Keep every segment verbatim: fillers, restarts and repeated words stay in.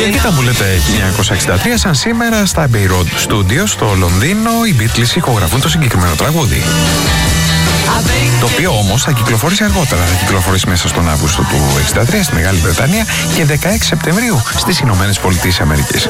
Ήταν που λέτε χίλια εννιακόσια εξήντα τρία, σαν σήμερα στα Abbey Road Studio στο Λονδίνο οι Beatles ηχογραφούν το συγκεκριμένο τραγούδι. Το οποίο όμως θα κυκλοφορήσει αργότερα. Θα κυκλοφορήσει μέσα στον Αύγουστο του εξήντα τρία στη Μεγάλη Βρετανία και δεκαέξι Σεπτεμβρίου στις Ηνωμένες Πολιτείες Αμερικής.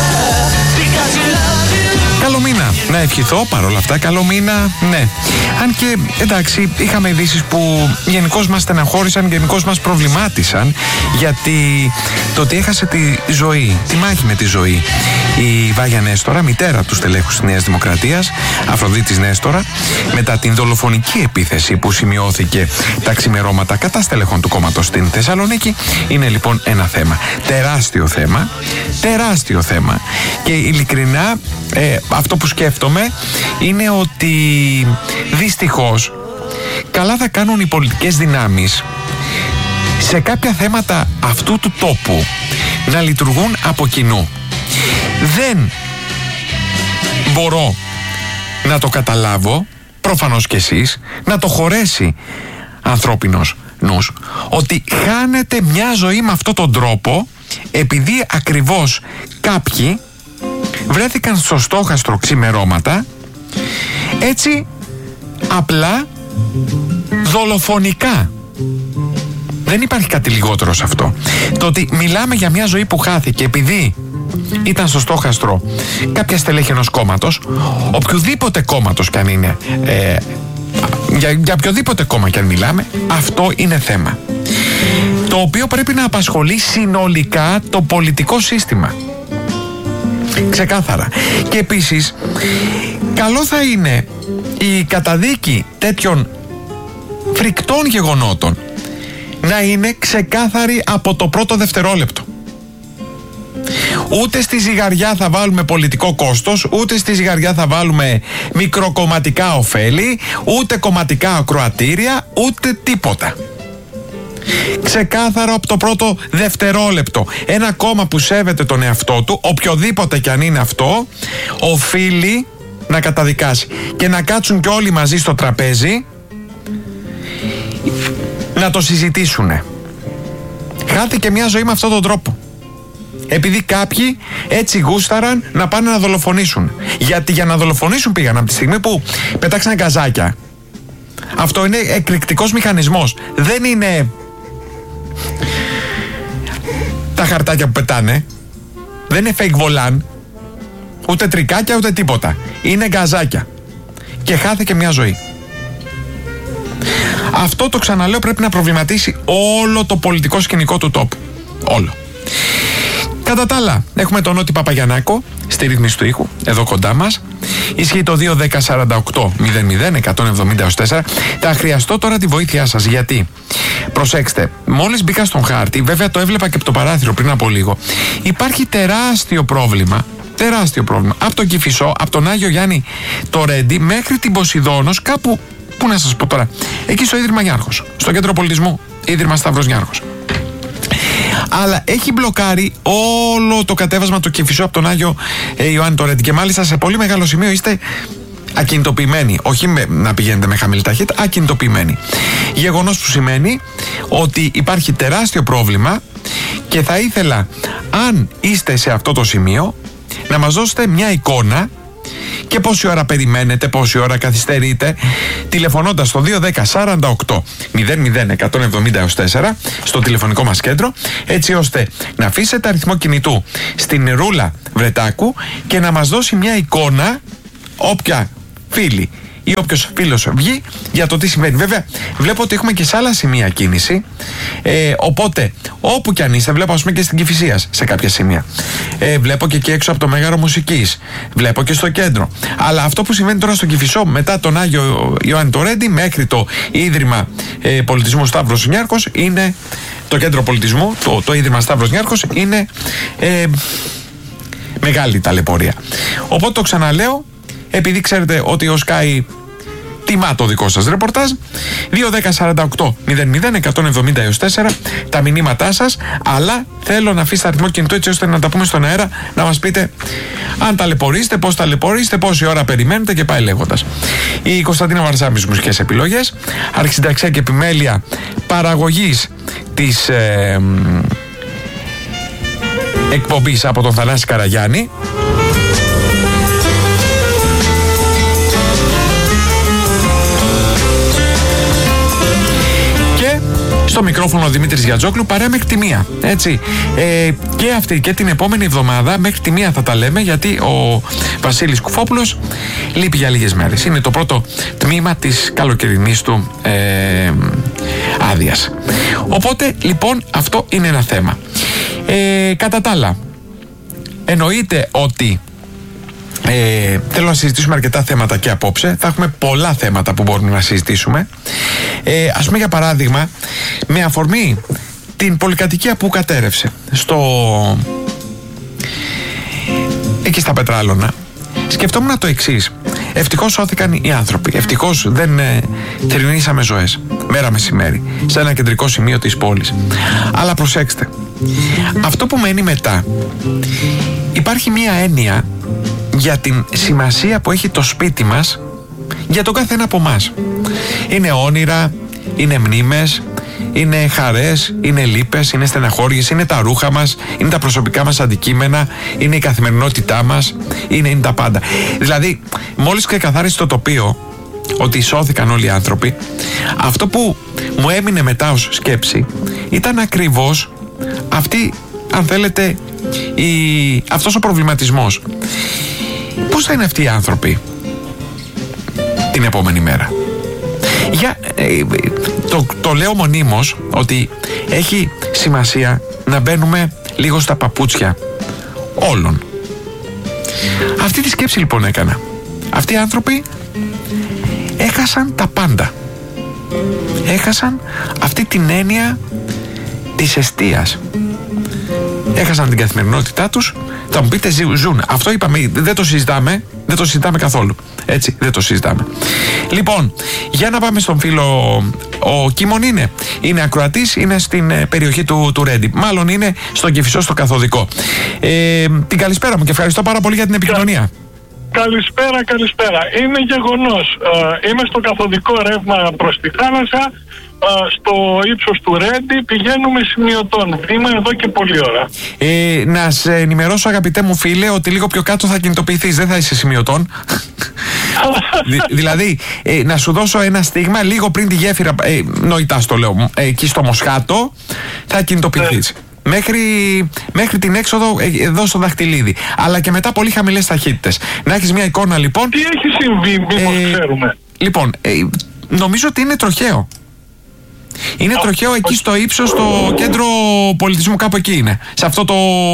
Καλό μήνα. Να ευχηθώ παρόλα αυτά. Καλό μήνα, ναι. Αν και εντάξει, είχαμε ειδήσεις που γενικώς μας στεναχώρησαν, γενικώς μας προβλημάτισαν, γιατί το ότι έχασε τη ζωή, τη μάχη με τη ζωή, η Βάγια Νέστορα, μητέρα του στελέχους της Νέας Δημοκρατίας, Αφροδίτης Νέστορα, μετά την δολοφονική επίθεση που σημειώθηκε τα ξημερώματα κατά στελεχών του κόμματος στην Θεσσαλονίκη, είναι λοιπόν ένα θέμα. Τεράστιο θέμα. Τεράστιο θέμα. Και ειλικρινά, ε, αυτό που σκέφτομαι είναι ότι δυστυχώς καλά θα κάνουν οι πολιτικές δυνάμεις σε κάποια θέματα αυτού του τόπου να λειτουργούν από κοινού. Δεν μπορώ να το καταλάβω, προφανώς και εσείς, να το χωρέσει ανθρώπινος νους, ότι χάνεται μια ζωή με αυτόν τον τρόπο επειδή ακριβώς κάποιοι βρέθηκαν στο στόχαστρο ξημερώματα, έτσι απλά δολοφονικά. Δεν υπάρχει κάτι λιγότερο σε αυτό. Το ότι μιλάμε για μια ζωή που χάθηκε επειδή ήταν στο στόχαστρο κάποια στελέχη ενός κόμματος, οποιοδήποτε κόμματος κι αν είναι, ε, για, για οποιοδήποτε κόμμα κι αν μιλάμε, αυτό είναι θέμα το οποίο πρέπει να απασχολεί συνολικά το πολιτικό σύστημα. Ξεκάθαρα. Και επίσης, καλό θα είναι η καταδίκη τέτοιων φρικτών γεγονότων να είναι ξεκάθαρη από το πρώτο δευτερόλεπτο. Ούτε στη ζυγαριά θα βάλουμε πολιτικό κόστος, ούτε στη ζυγαριά θα βάλουμε μικροκομματικά ωφέλη, ούτε κομματικά ακροατήρια, ούτε τίποτα. Ξεκάθαρο από το πρώτο δευτερόλεπτο. Ένα κόμμα που σέβεται τον εαυτό του, οποιοδήποτε κι αν είναι αυτό, οφείλει να καταδικάσει και να κάτσουν και όλοι μαζί στο τραπέζι να το συζητήσουνε. Χάθηκε μια ζωή με αυτόν τον τρόπο επειδή κάποιοι έτσι γούσταραν να πάνε να δολοφονήσουν. Γιατί για να δολοφονήσουν πήγαν από τη στιγμή που πετάξαν γκαζάκια. Αυτό είναι εκρηκτικός μηχανισμός. Δεν είναι τα χαρτάκια που πετάνε. Δεν είναι fake volant, ούτε τρικάκια ούτε τίποτα. Είναι γκαζάκια. Και χάθηκε μια ζωή. Αυτό, το ξαναλέω, πρέπει να προβληματίσει όλο το πολιτικό σκηνικό του τόπου. Όλο. Κατά τα άλλα, έχουμε τον Νότι Παπαγιαννάκο στη ρύθμιση του ήχου, εδώ κοντά μας. Ισχύει το δύο δέκα σαράντα οκτώ μηδέν μηδέν εκατόν εβδομήντα τέσσερα. Θα χρειαστώ τώρα τη βοήθειά σας, γιατί, προσέξτε, μόλις μπήκα στον χάρτη, βέβαια το έβλεπα και από το παράθυρο πριν από λίγο, υπάρχει τεράστιο πρόβλημα. Τεράστιο πρόβλημα. Από τον Κηφισό, από τον Άγιο Γιάννη το Ρέντι μέχρι την Ποσειδώνος, κάπου, πού να σας πω τώρα, εκεί στο Ίδρυμα Νιάρχος, στο Κέντρο Πολιτισμού, Ίδρυμα Σταύρος Νιάρχος. Αλλά έχει μπλοκάρει όλο το κατέβασμα του Κηφισού από τον Άγιο ε, Ιωάννη το Ρέντι. Και μάλιστα σε πολύ μεγάλο σημείο είστε ακινητοποιημένοι. Όχι με, να πηγαίνετε με χαμηλή ταχύτητα, ακινητοποιημένοι. Γεγονός που σημαίνει ότι υπάρχει τεράστιο πρόβλημα και θα ήθελα, αν είστε σε αυτό το σημείο, να μας δώσετε μια εικόνα και πόση ώρα περιμένετε, πόση ώρα καθυστερείτε, τηλεφωνώντας στο δύο δέκα σαράντα οκτώ μηδέν μηδέν εκατόν εβδομήντα τέσσερα στο τηλεφωνικό μας κέντρο, έτσι ώστε να αφήσετε αριθμό κινητού στην Ρούλα Βρετάκου και να μας δώσει μια εικόνα, όποια φίλη ή όποιος φίλος βγει, για το τι συμβαίνει. Βέβαια, βλέπω ότι έχουμε και σε άλλα σημεία κίνηση. Ε, οπότε, όπου κι αν είστε, βλέπω ας πούμε και στην Κηφισίας σε κάποια σημεία. Ε, βλέπω και εκεί έξω από το Μέγαρο Μουσικής. Βλέπω και στο κέντρο. Αλλά αυτό που συμβαίνει τώρα στο Κηφισό, μετά τον Άγιο Ιωάννη το Ρέντι, μέχρι το Ίδρυμα ε, Πολιτισμού Σταύρος Νιάρχος, είναι το κέντρο πολιτισμού, το, το Ίδρυμα Σταύρος Νιάρχος, είναι ε, μεγάλη ταλαιπωρία. Οπότε το ξαναλέω, επειδή ξέρετε ότι ο Sky τιμά το δικό σας ρεπορτάζ, δύο δέκα σαράντα οκτώ μηδέν μηδέν εκατόν εβδομήντα τέσσερα τα μηνύματά σας, αλλά θέλω να αφήσετε αριθμό κινητού έτσι ώστε να τα πούμε στον αέρα, να μας πείτε αν ταλαιπωρήσετε, πώς ταλαιπωρήσετε, πόση ώρα περιμένετε και πάει λέγοντας. Η Κωνσταντίνα Βαρσάμης μουσικές επιλογές, αρχισυνταξία και επιμέλεια παραγωγής της ε, εκπομπής από τον Θανάση Καραγιάννη. Στο μικρόφωνο Δημήτρης Γιατζόκλου, παρέα μέχρι τη μία. Έτσι. Ε, και αυτή και την επόμενη εβδομάδα μέχρι τη μία θα τα λέμε, γιατί ο Βασίλης Κουφόπουλος λείπει για λίγες μέρες. Είναι το πρώτο τμήμα της καλοκαιρινής του ε, άδειας. Οπότε λοιπόν αυτό είναι ένα θέμα. Ε, κατά τα άλλα, εννοείται ότι Ε, θέλω να συζητήσουμε αρκετά θέματα και απόψε. Θα έχουμε πολλά θέματα που μπορούμε να συζητήσουμε. Ε, ας πούμε για παράδειγμα, με αφορμή την πολυκατοικία που κατέρευσε στο... εκεί στα Πετράλωνα, σκεφτόμουν το εξής. Ευτυχώς σώθηκαν οι άνθρωποι. Ευτυχώς δεν ε, θρηνήσαμε ζωές μέρα μεσημέρι σε ένα κεντρικό σημείο της πόλης. Αλλά προσέξτε, αυτό που μένει μετά, υπάρχει μία έννοια για την σημασία που έχει το σπίτι μας για τον καθένα από εμάς. Είναι όνειρα, είναι μνήμες, είναι χαρές, είναι λύπες, είναι στεναχώριες, είναι τα ρούχα μας, είναι τα προσωπικά μας αντικείμενα, είναι η καθημερινότητά μας, είναι, είναι τα πάντα. Δηλαδή, μόλις ξεκαθάρισε το τοπίο ότι σώθηκαν όλοι οι άνθρωποι, αυτό που μου έμεινε μετά ως σκέψη ήταν ακριβώς αυτή, αν θέλετε, η... αυτός ο προβληματισμός. Πώς θα είναι αυτοί οι άνθρωποι την επόμενη μέρα? Για, ε, το, το λέω μονίμως ότι έχει σημασία να μπαίνουμε λίγο στα παπούτσια όλων. Αυτή τη σκέψη λοιπόν έκανα. Αυτοί οι άνθρωποι έχασαν τα πάντα. Έχασαν αυτή την έννοια της εστίας. Έχασαν την καθημερινότητά τους. Θα μου πείτε, ζουν. Αυτό είπαμε, δεν το συζητάμε. Δεν το συζητάμε καθόλου. Έτσι, δεν το συζητάμε. Λοιπόν, για να πάμε στον φίλο. Ο Κίμων είναι. Είναι ακροατής, είναι στην ε, περιοχή του, του Ρέντι. Μάλλον είναι στον Κηφισό, στο Καθοδικό. Ε, την καλησπέρα μου και ευχαριστώ πάρα πολύ για την επικοινωνία. Καλησπέρα, καλησπέρα. Είναι γεγονός. Ε, είμαι στο Καθοδικό ρεύμα προς τη θάλασσα. Στο ύψος του Ρέντι πηγαίνουμε σημειωτών. Είμαι εδώ και πολλή ώρα. Ε, να σε ενημερώσω, αγαπητέ μου φίλε, ότι λίγο πιο κάτω θα κινητοποιηθείς, δεν θα είσαι σημειωτών. Δη, δηλαδή, ε, να σου δώσω ένα στίγμα, λίγο πριν τη γέφυρα, ε, νοητά στο λέω, ε, εκεί στο Μοσχάτο, θα κινητοποιηθείς. Ε. Μέχρι, μέχρι την έξοδο ε, εδώ στο Δαχτυλίδι. Αλλά και μετά πολύ χαμηλές ταχύτητες. Να έχεις μια εικόνα λοιπόν. Τι έχει συμβεί, μήπως ε, ξέρουμε? Λοιπόν, ε, νομίζω ότι είναι τροχαίο. Είναι oh, τροχαίο εκεί oh. στο ύψος, στο κέντρο πολιτισμού, κάπου εκεί είναι. Σε αυτό το,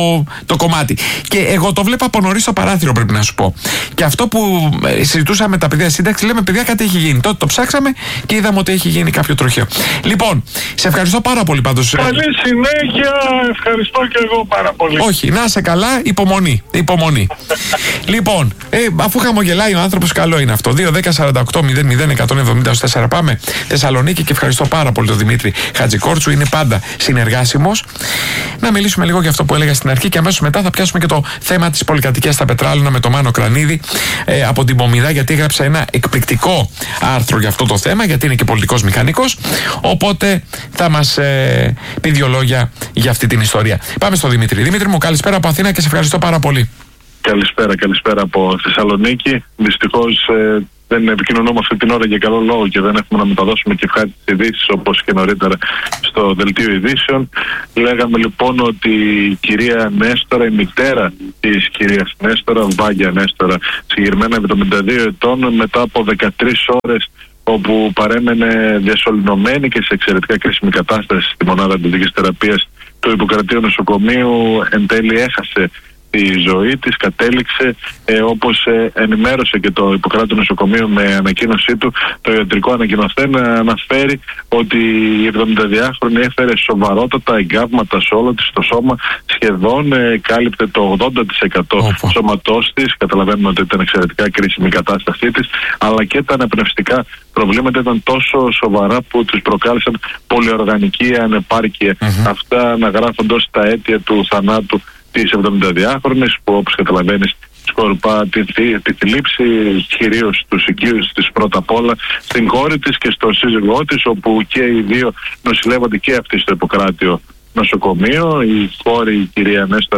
το κομμάτι. Και εγώ το βλέπω από νωρίς στο παράθυρο, πρέπει να σου πω. Και αυτό που συζητούσαμε με τα παιδιά σύνταξη, λέμε παιδιά κάτι έχει γίνει. Τότε το ψάξαμε και είδαμε ότι έχει γίνει κάποιο τροχαίο. Λοιπόν, σε ευχαριστώ πάρα πολύ πάντως. Καλή συνέχεια, ευχαριστώ και εγώ πάρα πολύ. Όχι, να είσαι καλά, υπομονή. Υπομονή. Λοιπόν, ε, αφού χαμογελάει ο άνθρωπος, καλό είναι αυτό. δύο δέκα σαράντα οκτώ μηδέν μηδέν εκατόν εβδομήντα τέσσερα. Πάμε Θεσσαλονίκη και ευχαριστώ πάρα πολύ τον Δημήτρη Χατζικόρτσου, είναι πάντα συνεργάσιμος. Να μιλήσουμε λίγο για αυτό που έλεγα στην αρχή και αμέσως μετά θα πιάσουμε και το θέμα της πολυκατοικίας στα Πετράλωνα με το Μάνο Κρανίδη ε, από την Πομιδά, γιατί έγραψε ένα εκπληκτικό άρθρο για αυτό το θέμα, γιατί είναι και πολιτικός μηχανικός. Οπότε θα μας ε, πει δύο λόγια για αυτή την ιστορία. Πάμε στο Δημήτρη. Δημήτρη μου, καλησπέρα από Αθήνα και σε ευχαριστώ πάρα πολύ. Καλησπέρα, καλησπέρα από Θεσσαλονίκη. Δυστυχώς ε, δεν επικοινωνούμε αυτή την ώρα για καλό λόγο και δεν έχουμε να μεταδώσουμε και ευχάριστες ειδήσεις όπως και νωρίτερα στο δελτίο ειδήσεων. Λέγαμε λοιπόν ότι η κυρία Νέστορα, η μητέρα της κυρίας Νέστορα, Βάγια Νέστορα, συγκεκριμένα εβδομήντα δύο ετών, μετά από δεκατρείς ώρες όπου παρέμενε διασωληνωμένη και σε εξαιρετικά κρίσιμη κατάσταση στη μονάδα εντατικής θεραπείας του Ιπποκρατείου Νοσοκομείου, εν τέλει έχασε τη ζωή της, κατέληξε ε, όπως ε, ενημέρωσε και το Ιπποκράτειο Νοσοκομείο με ανακοίνωσή του. Το ιατρικό ανακοινωθέν αναφέρει ότι η εβδομηνταδυάχρονη έφερε σοβαρότατα εγκάβματα σε όλο της το σώμα, σχεδόν ε, κάλυπτε το ογδόντα τοις εκατό σώματός της. Καταλαβαίνουμε ότι ήταν εξαιρετικά κρίσιμη η κατάστασή της, αλλά και τα αναπνευστικά προβλήματα ήταν τόσο σοβαρά που τους προκάλεσαν πολυοργανική ανεπάρκεια. Mm-hmm. Αυτά αναγράφοντας τα αίτια του θανάτου της εβδομηνταδυάχρονης, που όπως καταλαβαίνεις σκορπά τη, τη, τη θλίψη κυρίως στους οικείους της πρώτα απ' όλα, στην κόρη της και στο σύζυγό της, όπου και οι δύο νοσηλεύονται και αυτοί στο Ιπποκράτειο Νοσοκομείο. Η κόρη, η κυρία Νέστορα,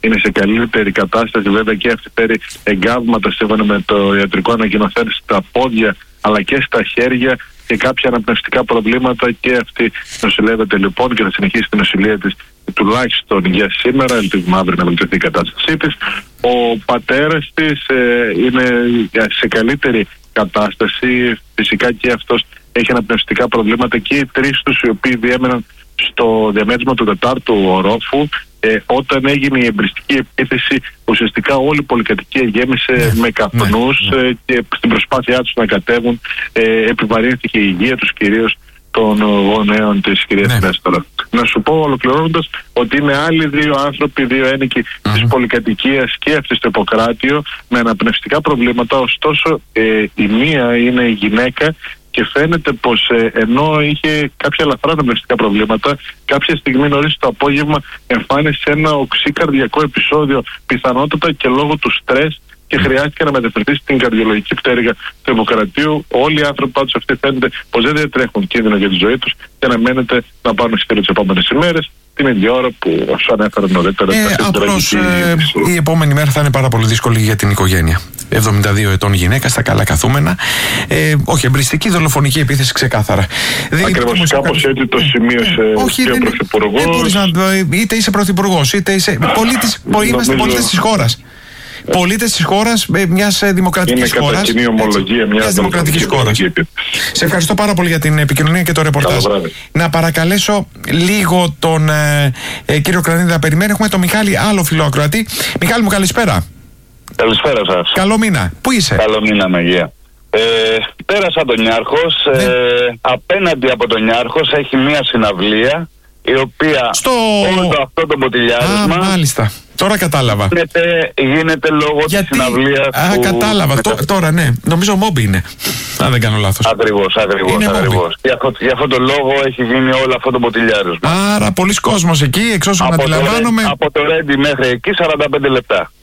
είναι σε καλύτερη κατάσταση. Βέβαια και αυτή φέρει εγκάβματα σύμφωνα με το ιατρικό ανακοινωθέν στα πόδια αλλά και στα χέρια και κάποια αναπνευστικά προβλήματα, και αυτή νοσηλεύεται λοιπόν και θα συνεχίσει την νοσηλεία της τουλάχιστον για σήμερα. Ελπίζουμε αύριο να βελτιωθεί η κατάστασή της. Ο πατέρας της ε, είναι σε καλύτερη κατάσταση. Φυσικά και αυτός έχει αναπνευστικά προβλήματα, και οι τρεις τους οι οποίοι διέμεναν στο διαμέρισμα του τετάρτου ορόφου. Ε, όταν έγινε η εμπριστική επίθεση, ουσιαστικά όλη η πολυκατοικία γέμισε ναι, με καπνούς ναι, ναι. Ε, και στην προσπάθειά τους να κατέβουν ε, επιβαρύνθηκε η υγεία τους, κυρίως των γονέων της κυρίας ναι. Νέστορα. Να σου πω ολοκληρώνοντας ότι είναι άλλοι δύο άνθρωποι, δύο ένοικοι mm-hmm. της πολυκατοικίας και αυτή στο Ιπποκράτιο με αναπνευστικά προβλήματα. Ωστόσο ε, η μία είναι η γυναίκα και φαίνεται πως ε, ενώ είχε κάποια ελαφρά αναπνευστικά προβλήματα, κάποια στιγμή νωρίς το απόγευμα εμφάνισε ένα οξύ καρδιακό επεισόδιο, πιθανότατα και λόγω του στρες, και χρειάστηκε να μεταφερθεί στην καρδιολογική πτέρυγα του Ιπποκρατίου. Όλοι οι άνθρωποι πάντως αυτοί φαίνεται πως δεν διατρέχουν κίνδυνο για τη ζωή τους και αναμένεται να πάρουν εισιτήριο τις επόμενες ημέρες, την ίδια ώρα που σου ανέφερα νωρίτερα. Ε, απλώς ε, η επόμενη μέρα θα είναι πάρα πολύ δύσκολη για την οικογένεια. εβδομήντα δύο ετών γυναίκα, στα καλά καθούμενα. Ε, όχι, εμπριστική δολοφονική επίθεση ξεκάθαρα. Ακριβώς, κάπως έτσι το σημείωσε ε, όχι, και ο Πρωθυπουργός. Δεν μπορείς να, είτε είσαι Πρωθυπουργός, είτε είσαι πολίτης, είμαστε πολίτες της χώρας. Πολίτες της χώρας, μιας δημοκρατικής χώρας. Είναι κατά κοινή ομολογία μιας δημοκρατικής χώρας. Σε ευχαριστώ πάρα πολύ για την επικοινωνία και το ρεπορτάζ. Να παρακαλέσω λίγο τον ε, ε, κύριο Κρανίδη να περιμένει. Έχουμε τον Μιχάλη, άλλο φιλό ακροατή. Μιχάλη μου, καλησπέρα. Καλησπέρα σας. Καλό μήνα. Πού είσαι? Καλό μήνα, Μεγία. Ε, πέρασα τον Νιάρχος. Ναι. Ε, απέναντι από τον Νιάρχος έχει μια συναυλία, η οποία στο... όλο αυτό το μποτιλιάρισμα... Α, μάλιστα. Τώρα κατάλαβα. Γίνεται, γίνεται λόγω της συναυλίας. Α, που... κατάλαβα. Μετα... Τ, τώρα ναι. Νομίζω μόμπι είναι. Αν δεν κάνω λάθος. Ακριβώς, ακριβώς. ακριβώς. Για, αυτό, για αυτόν τον λόγο έχει γίνει όλο αυτό το μποτιλιάρισμα. Άρα πολλοί κόσμος εκεί, εξ όσων αντιλαμβάνομαι. Από το Ρέντι μέχρι εκεί σαράντα πέντε λεπτά.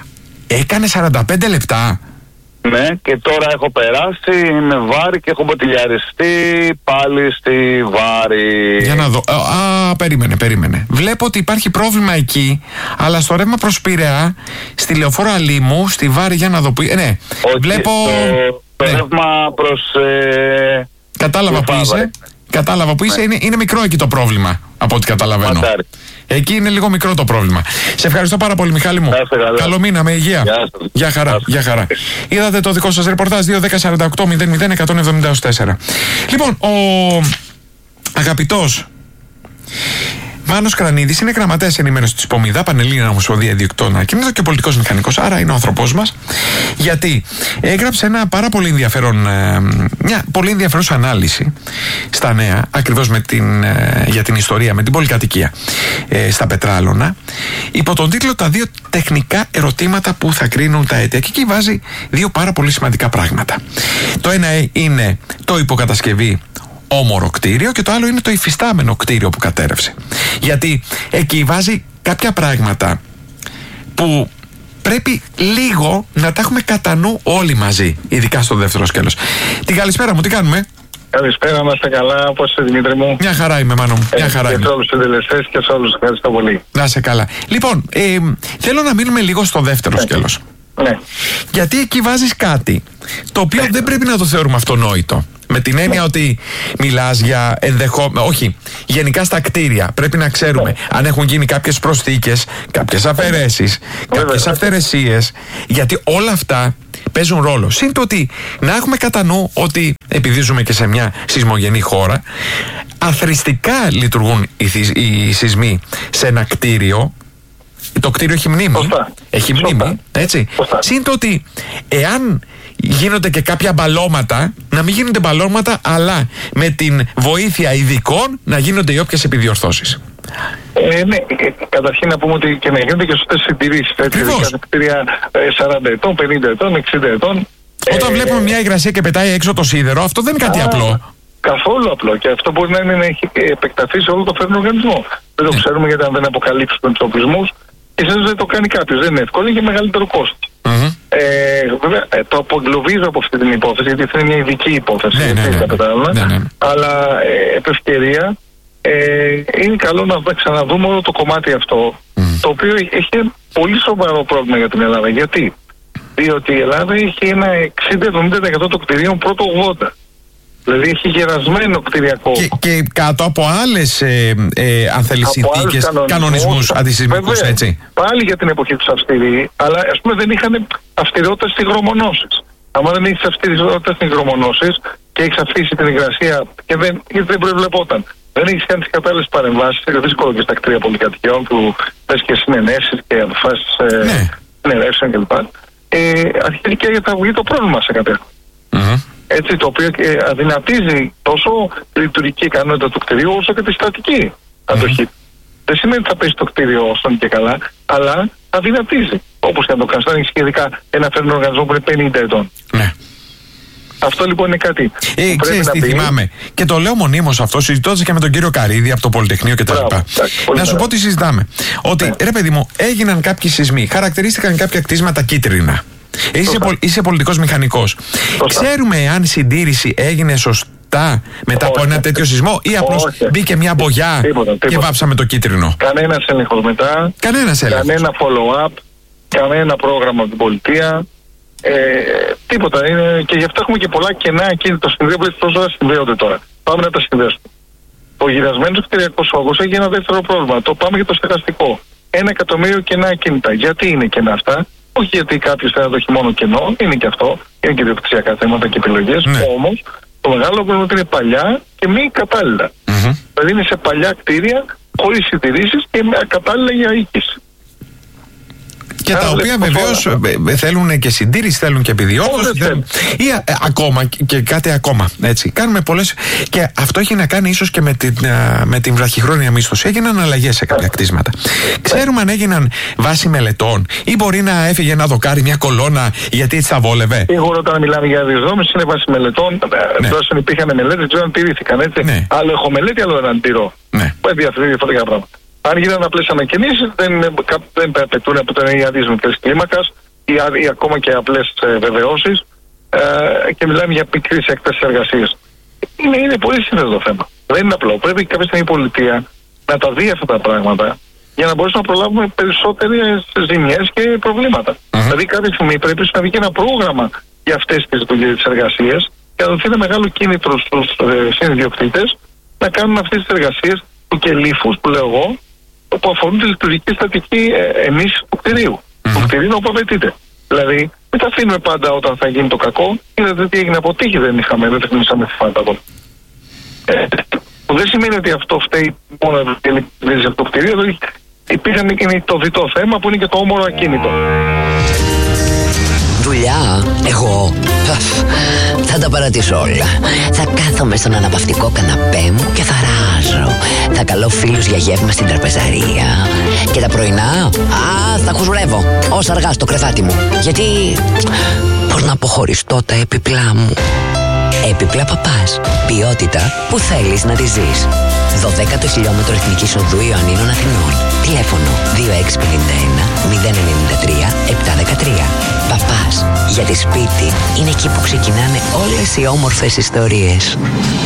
Έκανε σαράντα πέντε λεπτά. Ναι, και τώρα έχω περάσει με Βάρη και έχω μποτιλιαριστεί πάλι στη Βάρη. Για να δω. Α, περίμενε, περίμενε. Βλέπω ότι υπάρχει πρόβλημα εκεί, αλλά στο ρεύμα προς Πειραιά, στη Λεωφόρο Αλήμου, στη Βάρη, για να δω. Ε, ναι, όχι, βλέπω. Το ναι. ρεύμα προς. Ε... Κατάλαβα που είσαι. Κατάλαβα που είσαι. Είναι, είναι μικρό εκεί το πρόβλημα, από ό,τι καταλαβαίνω. Ματάρι. Εκεί είναι λίγο μικρό το πρόβλημα. Σε ευχαριστώ πάρα πολύ, Μιχάλη μου. Καλό μήνα, με υγεία. Γεια, γεια χαρά, γεια χαρά. Είδατε το δικό σας ρεπορτάζ δύο δέκα σαράντα οκτώ μηδέν μηδέν εκατόν εβδομήντα τέσσερα. Λοιπόν, ο αγαπητός Μάνος Κρανίδης είναι γραμματέας ενημέρωσης της Πομιδά, Πανελλήνια Ομοσπονδία Ιδιοκτητών Ακινήτων και πολιτικός μηχανικός, άρα είναι ο άνθρωπός μας, γιατί έγραψε ένα πάρα πολύ ενδιαφέρον, μια πολύ ενδιαφέρουσα ανάλυση στα Νέα, ακριβώς με την, για την ιστορία, με την πολυκατοικία στα Πετράλωνα, υπό τον τίτλο «Τα δύο τεχνικά ερωτήματα που θα κρίνουν τα αίτια». Και εκεί βάζει δύο πάρα πολύ σημαντικά πράγματα. Το ένα είναι το υποκατασκευή όμορο κτίριο και το άλλο είναι το υφιστάμενο κτίριο που κατέρευσε. Γιατί εκεί βάζει κάποια πράγματα που πρέπει λίγο να τα έχουμε κατά νου όλοι μαζί, ειδικά στο δεύτερο σκέλος. Την καλησπέρα μου, τι κάνουμε? Καλησπέρα, να είστε καλά, πώς είσαι Δημήτρη μου? Μια χαρά είμαι, Μάνο μου, μια χαρά ε, είμαι. Και σε όλους τους συντελεστές και σε όλους, ευχαριστώ πολύ. Να είσαι καλά. Λοιπόν, ε, θέλω να μείνουμε λίγο στο δεύτερο ναι. σκέλος. Ναι. Γιατί εκεί βάζεις κάτι το οποίο ναι. δεν πρέπει να το θεωρούμε αυτονόητο. Με την έννοια ναι. ότι μιλάς για ενδεχόμενο. Όχι, γενικά στα κτίρια πρέπει να ξέρουμε ναι. αν έχουν γίνει κάποιες προσθήκες, κάποιες αφαιρέσεις, ναι. κάποιες αυθαιρεσίες. Γιατί όλα αυτά παίζουν ρόλο. Συν το ότι να έχουμε κατά νου ότι επειδή ζούμε και σε μια σεισμογενή χώρα, αθροιστικά λειτουργούν οι, οι σεισμοί σε ένα κτίριο. Το κτίριο έχει μνήμη. Σωστά. Έχει μνήμη, Σωστά. έτσι. Σωστά. Συν το ότι εάν γίνονται και κάποια μπαλώματα, να μην γίνονται μπαλώματα, αλλά με την βοήθεια ειδικών να γίνονται οι όποιες επιδιορθώσεις. Ε, ναι, καταρχήν να πούμε ότι και να γίνονται και σωστές συντηρήσεις. Ακριβώς. Κτίρια σαράντα ετών, πενήντα ετών, εξήντα ετών. Όταν ε, βλέπουμε μια υγρασία και πετάει έξω το σίδερο, αυτό δεν είναι κάτι α, απλό. Καθόλου απλό. Και αυτό μπορεί να είναι να έχει επεκταθεί σε όλο το φέρνο οργανισμό. Δεν το ναι. ξέρουμε, γιατί αν δεν αποκαλύψουν τους εξοπλισμούς, ίσως δεν το κάνει κάποιος. Δεν είναι εύκολο, έχει μεγαλύτερο κόστος. Mm-hmm. Ε, βέβαια, ε, το απογκλωβίζω από αυτή την υπόθεση, γιατί αυτή είναι μια ειδική υπόθεση. Ναι, ναι, ναι, ναι, ναι, ναι. Αλλά ε, επ' ευκαιρία ε, είναι καλό να ξαναδούμε όλο το κομμάτι αυτό, mm. το οποίο έχει πολύ σοβαρό πρόβλημα για την Ελλάδα. Γιατί? Διότι η Ελλάδα έχει ένα εξήντα με εβδομήντα τοις εκατό των κτηρίων πρώτο ογδόντα. Δηλαδή έχει γερασμένο κτηριακό. Και, και κάτω από άλλες, ε, ε, αν θέλει, συνθήκες, κανονισμούς αντισυσμικούς, έτσι. Πάλι για την εποχή του αυστηρή, αλλά ας πούμε δεν είχαν αυστηρότητα στις υγρομονώσεις. Αν δεν έχεις αυστηρότητα στις υγρομονώσεις και έχεις αφήσει την υγρασία και δεν, δεν προβλεπόταν, δεν έχεις κάνει τις κατάλληλες παρεμβάσεις, είναι δύσκολο και στα κτίρια πολυκατοικιών που πες και συνενέσεις και αποφάσεις ε, ναι. συνενέσεων κλπ. Ε, αρχίζει και θα βγει το πρόβλημα σε κάποια. Mm-hmm. Έτσι, το οποίο ε, αδυνατίζει τόσο τη λειτουργική ικανότητα του κτηρίου όσο και τη στατική αντοχή. Mm-hmm. Δεν σημαίνει ότι θα πέσει το κτίριο στον και καλά, αλλά αδυνατίζει. Όπως και να το κάνει, αν έχει ειδικά ένα φέρνο οργανισμό που είναι πενήντα ετών. Ναι. Αυτό λοιπόν είναι κάτι. Ε, ξέρεις τι πει... θυμάμαι. Και το λέω μονίμως αυτό, συζητώντας και με τον κύριο Καρίδη από το Πολυτεχνείο κτλ. Να σου πω τι συζητάμε. Ότι ναι. ρε παιδί μου, έγιναν κάποιοι σεισμοί, χαρακτηρίστηκαν κάποια κτίσματα κίτρινα. Είσαι, πο, είσαι πολιτικός μηχανικός. Ξέρουμε αν η συντήρηση έγινε σωστά μετά από ένα τέτοιο σεισμό ή απλώς μπήκε μια μπογιά τίποτα, τίποτα. και βάψαμε το κίτρινο. Κανένας έλεγχος μετά. Κανένας έλεγχος. Κανένα follow-up. Κανένα πρόγραμμα από την πολιτεία. Ε, τίποτα. Είναι, και γι' αυτό έχουμε και πολλά κενά ακίνητα στην ιδέα που τόσο συνδέονται τώρα. Πάμε να τα συνδέσουμε. Ο γυρασμένος κτηριακός όγκος έχει ένα δεύτερο πρόβλημα. Το πάμε για το στεγαστικό. Ένα εκατομμύριο κενά ακίνητα. Γιατί είναι κενά αυτά? Όχι γιατί κάποιο θέλει να το έχει μόνο κενό, είναι και αυτό, είναι και διοκτησιακά θέματα και επιλογές. Ναι. Όμως το μεγάλο πρόβλημα είναι ότι είναι παλιά και μη κατάλληλα. Mm-hmm. Δηλαδή είναι σε παλιά κτίρια, χωρίς συντηρήσεις και με ακατάλληλα για οίκηση. Και Άρα, τα οποία βεβαίως θέλουν και συντήρηση, θέλουν και επιδιώκωση. Θέλουν... Ή α, ακόμα και κάτι ακόμα. Έτσι. Κάνουμε πολλές. Και αυτό έχει να κάνει ίσως και με την, με την βραχυχρόνια μίσθωση. Έγιναν αλλαγές σε κάποια κτίσματα. Ξέρουμε αν έγιναν βάσει μελετών ή μπορεί να έφυγε ένα δοκάρι, μια κολόνα, γιατί έτσι θα βόλευε. Σίγουρα όταν μιλάμε για διοδόμηση είναι βάσει μελετών. Ναι. Τόσο υπήρχαν μελέτες, δεν ξέρω αν τηρήθηκαν. Έτσι. Ναι. Άλλο έχω μελέτη, άλλο δεν αντιρώ. Ναι. Διαφορετικά πράγματα. Αν γίνανε απλές ανακοινήσεις, δεν, δεν απαιτούν από τον ιαδισμό μικρής κλίμακας ή, ή ακόμα και απλές ε, βεβαιώσεις ε, και μιλάμε για πικρής έκτασης εργασίας. Είναι, είναι πολύ σύνθετο το θέμα. Δεν είναι απλό. Πρέπει κάποια στιγμή η πολιτεία να τα δει αυτά τα πράγματα για να μπορέσουμε να προλάβουμε περισσότερες ζημιές και προβλήματα. Uh-huh. Δηλαδή, κάποια στιγμή πρέπει να βγει ένα πρόγραμμα για αυτές τις δουλειές της εργασίας και να δοθεί ένα μεγάλο κίνητρο στους ε, συνειδιοκτήτες να κάνουν αυτές τις εργασίες του κελίφους που λέω εγώ, που αφορούν τη λειτουργική στατική ε, ενίσχυση του κτηρίου. Mm-hmm. Του κτηρίου όπου απαιτείται. Δηλαδή, μην τα αφήνουμε πάντα όταν θα γίνει το κακό. Είδατε τι έγινε από τύχη, δεν είχαμε, δεν τεχνήσαμε θυμάτα ακόμα. Ε, που δεν σημαίνει ότι αυτό φταίει μόνο από το κτηρίο, δηλαδή υπήρχαν και το διτό θέμα που είναι και το όμορο ακίνητο. Δουλειά, εγώ θα τα παρατήσω όλα. Θα κάθομαι στον αναπαυτικό καναπέ μου και θα ράζω. Θα καλώ φίλους για γεύμα στην τραπεζαρία. Και τα πρωινά, α, θα χουζουρεύω όσα αργά στο κρεβάτι μου. Γιατί, πώς να αποχωριστώ τα έπιπλά μου. Έπιπλα Παπάς. Ποιότητα που θέλεις να τη ζεις. δωδέκατο χιλιόμετρο Εθνικής Οδού Ιωαννίνων Αθηνών. Τηλέφωνο δύο έξι πέντε ένα μηδέν εννιά τρία επτά ένα τρία. Παπάς. Γιατί σπίτι είναι εκεί που ξεκινάνε όλες οι όμορφες ιστορίες.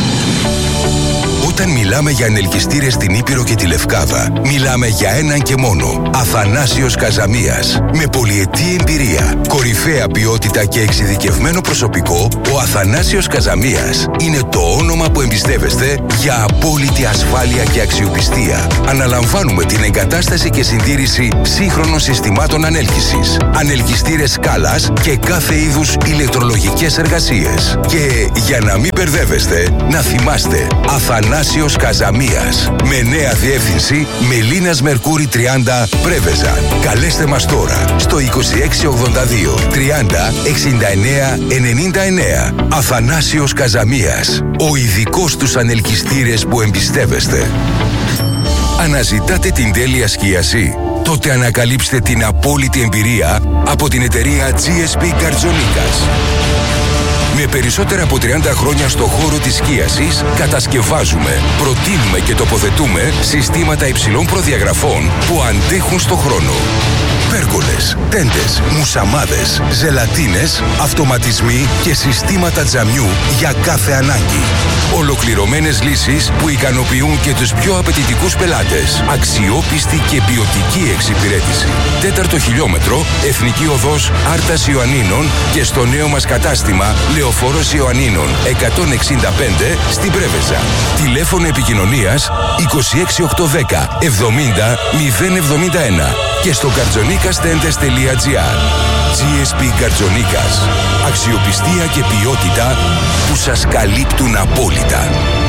Όταν μιλάμε για ανελκυστήρες στην Ήπειρο και τη Λευκάδα, μιλάμε για έναν και μόνο. Αθανάσιος Καζαμίας. Με πολυετή εμπειρία, κορυφαία ποιότητα και εξειδικευμένο προσωπικό, ο Αθανάσιος Καζαμίας είναι το όνομα που εμπιστεύεστε για απόλυτη ασφάλεια και αξιοπιστία. Αναλαμβάνουμε την εγκατάσταση και συντήρηση σύγχρονων συστημάτων ανέλκυσης, ανελκυστήρες σκάλας και κάθε είδους ηλεκτρολογικές εργασίες. Και για να μην μπερδεύεστε, να θυμάστε, Αθανάσιος Καζαμίας. Με νέα διεύθυνση Μελίνας Μερκούρη τριάντα Πρέβεζα. Καλέστε μας τώρα στο είκοσι έξι ογδόντα δύο τριάντα εξήντα εννέα ενενήντα εννέα. Αθανάσιος Καζαμίας. Ο ειδικός τους ανελκυστήρες που εμπιστεύεστε. Αναζητάτε την τέλεια σκίαση? Τότε ανακαλύψτε την απόλυτη εμπειρία από την εταιρεία τζι ες πι Καρτζονίκας. Με περισσότερα από τριάντα χρόνια στο χώρο της σκίασης, κατασκευάζουμε, προτείνουμε και τοποθετούμε συστήματα υψηλών προδιαγραφών που αντέχουν στο χρόνο. Πέργολες, τέντες, μουσαμάδες, ζελατίνες, αυτοματισμοί και συστήματα τζαμιού για κάθε ανάγκη. Ολοκληρωμένες λύσεις που ικανοποιούν και τους πιο απαιτητικούς πελάτες. Αξιόπιστη και ποιοτική εξυπηρέτηση. Τέταρτο χιλιόμετρο, Εθνική Οδός Άρτας Ιωαννίνων και στο νέο μας κατάστημα Λεωφόρος Ιωαννίνων εκατόν εξήντα πέντε στην Πρέβεζα. Τηλέφωνο επικοινωνίας είκοσι έξι οκτακόσια δέκα εβδομήντα μηδέν εβδομήντα ένα και στο καρτζονίκας τέντες τελεία τζι άρ. τζι ες πι Καρτζονίκας. Αξιοπιστία και ποιότητα που σας καλύπτουν απόλυτα.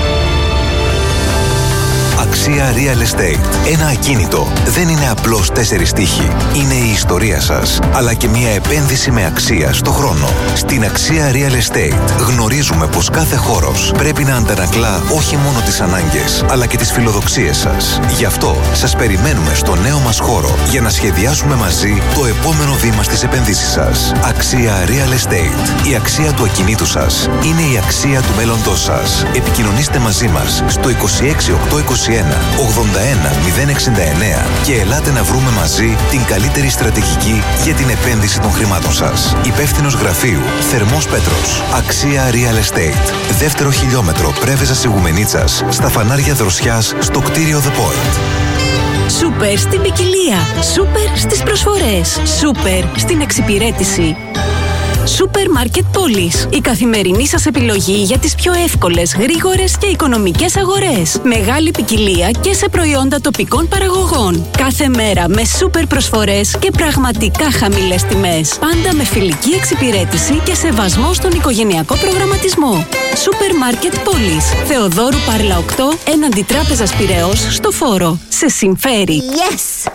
Αξία Real Estate. Ένα ακίνητο δεν είναι απλώς τέσσερις τοίχοι. Είναι η ιστορία σας, αλλά και μια επένδυση με αξία στο χρόνο. Στην Αξία Real Estate γνωρίζουμε πως κάθε χώρος πρέπει να αντανακλά όχι μόνο τις ανάγκες, αλλά και τις φιλοδοξίες σας. Γι' αυτό σας περιμένουμε στο νέο μας χώρο για να σχεδιάσουμε μαζί το επόμενο βήμα στις επενδύσεις σας. Αξία Real Estate. Η αξία του ακινήτου σας είναι η αξία του μέλλοντός σας. Επικοινωνήστε μαζί μας στο είκοσι έξι οκτακόσια είκοσι ένα ογδόντα ένα μηδέν εξήντα εννέα και ελάτε να βρούμε μαζί την καλύτερη στρατηγική για την επένδυση των χρημάτων σας. Υπεύθυνος γραφείου Θερμός Πέτρος. Αξία Real Estate. Δεύτερο χιλιόμετρο, Πρέβεζας Ιγουμενίτσας, στα φανάρια Δροσιάς, στο κτίριο The Point. Σούπερ στην ποικιλία. Σούπερ στις προσφορές. Σούπερ στην εξυπηρέτηση. Σούπερ Μάρκετ Πόλης. Η καθημερινή σας επιλογή για τις πιο εύκολες, γρήγορες και οικονομικές αγορές. Μεγάλη ποικιλία και σε προϊόντα τοπικών παραγωγών. Κάθε μέρα με σούπερ προσφορές και πραγματικά χαμηλές τιμές. Πάντα με φιλική εξυπηρέτηση και σεβασμό στον οικογενειακό προγραμματισμό. Σούπερ Μάρκετ Πόλης. Θεοδόρου Πάρλα οκτώ, έναντι Τράπεζας Πειραιώς, στο Φόρο. Σε συμφέρει. Yes!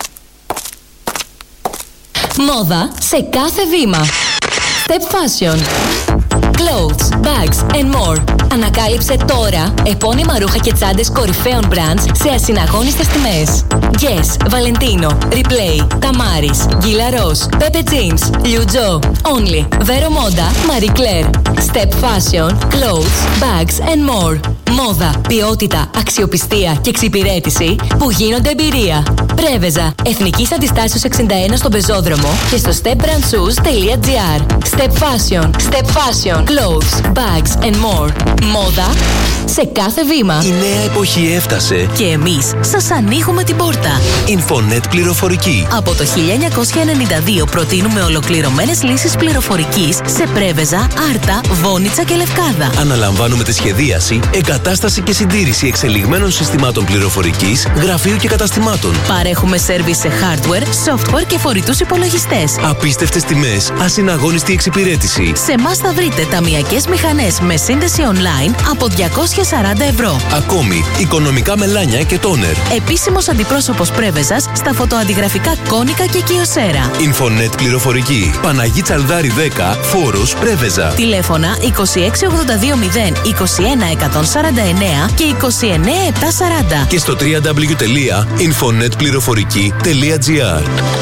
Μόδα σε κάθε βήμα. Step Fashion. Clothes, bags and more. Ανακάλυψε τώρα επώνυμα ρούχα και τσάντες κορυφαίων brands σε ασυναγώνιστες τιμές. Guess, Valentino, Replay, Tamaris, Gilaros, Pepe Jeans, Liujo, Only, Vero Moda, Marie Claire. Step Fashion, Clothes, bags and more. Μόδα, ποιότητα, αξιοπιστία και εξυπηρέτηση που γίνονται εμπειρία. Πρέβεζα, Εθνικής Αντιστάσεως εξήντα ένα στον Πεζόδρομο και στο step brand shoes τελεία τζι άρ. Step Fashion, Step Fashion, Clothes, Bags and more. Μόδα σε κάθε βήμα. Η νέα εποχή έφτασε και εμείς σας ανοίγουμε την πόρτα. Infonet Πληροφορική. Από το χίλια εννιακόσια ενενήντα δύο προτείνουμε ολοκληρωμένες λύσεις πληροφορικής σε Πρέβεζα, Άρτα, Βόνιτσα και Λευκάδα. Αναλαμβάνουμε τη σχεδίαση, εγκατάσταση και συντήρηση εξελιγμένων συστημάτων πληροφορικής, γραφείου και καταστημάτων. Παρέχουμε σέρβις σε hardware, software και φορητούς υπολογιστές. Απίστευτες τιμές, ασυναγώνιστη εξυπηρέτηση. Σε εμάς θα βρείτε ταμειακές μηχανές με σύνδεση online από διακόσια σαράντα ευρώ. Ακόμη, οικονομικά μελάνια και τόνερ. Επίσημος αντιπρόσωπος Πρέβεζας στα φωτοαντιγραφικά Κόνικα και Κιοσέρα. Infonet Πληροφορική. Παναγί Τσαλδάρη δέκα, Φόρος, Πρέβεζα. Τηλέφωνα είκοσι έξι ογδόντα δύο μηδέν είκοσι ένα εκατόν σαράντα εννέα και είκοσι εννέα επτακόσια σαράντα. Και στο double-u double-u double-u τελεία infonet πληροφορική τελεία τζι άρ.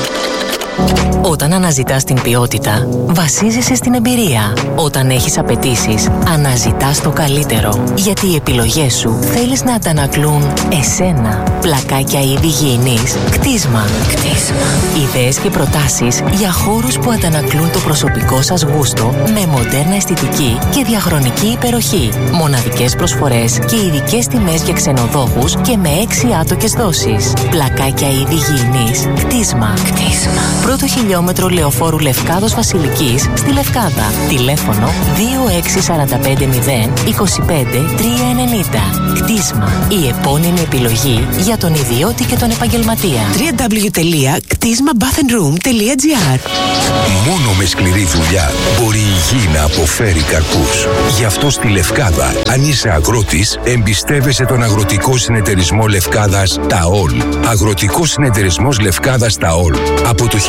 Όταν αναζητάς την ποιότητα, βασίζεσαι στην εμπειρία. Όταν έχεις απαιτήσεις, αναζητάς το καλύτερο. Γιατί οι επιλογές σου θέλεις να αντανακλούν εσένα. Πλακάκια είδη γηινής, κτίσμα. Κτίσμα. Ιδέες και προτάσεις για χώρους που αντανακλούν το προσωπικό σας γούστο με μοντέρνα αισθητική και διαχρονική υπεροχή. Μοναδικές προσφορές και ειδικές τιμές για ξενοδόχους και με έξι άτοκες δόσεις. Πλακάκια είδη γηινής, κτίσμα. Κτίσμα. Πρώτο χιλιόμετρο Λεωφόρου Λευκάδος Βασιλικής στη Λευκάδα. Τηλέφωνο δύο έξι τέσσερα πέντε μηδέν είκοσι πέντε τριακόσια ενενήντα. Κτίσμα. Η επώνυμη επιλογή για τον ιδιώτη και τον επαγγελματία. double-u double-u double-u τελεία κτίσμα bath and room τελεία τζι άρ. Μόνο με σκληρή δουλειά μπορεί η γη να αποφέρει καρπούς. Γι' αυτό στη Λευκάδα, αν είσαι αγρότης, εμπιστεύεσαι τον Αγροτικό Συνεταιρισμό Λευκάδας ΤΑΟΛ. Αγροτικός Συνεταιρισμός Λευκάδας ΤΑΟΛ. Από το χίλια εννιακόσια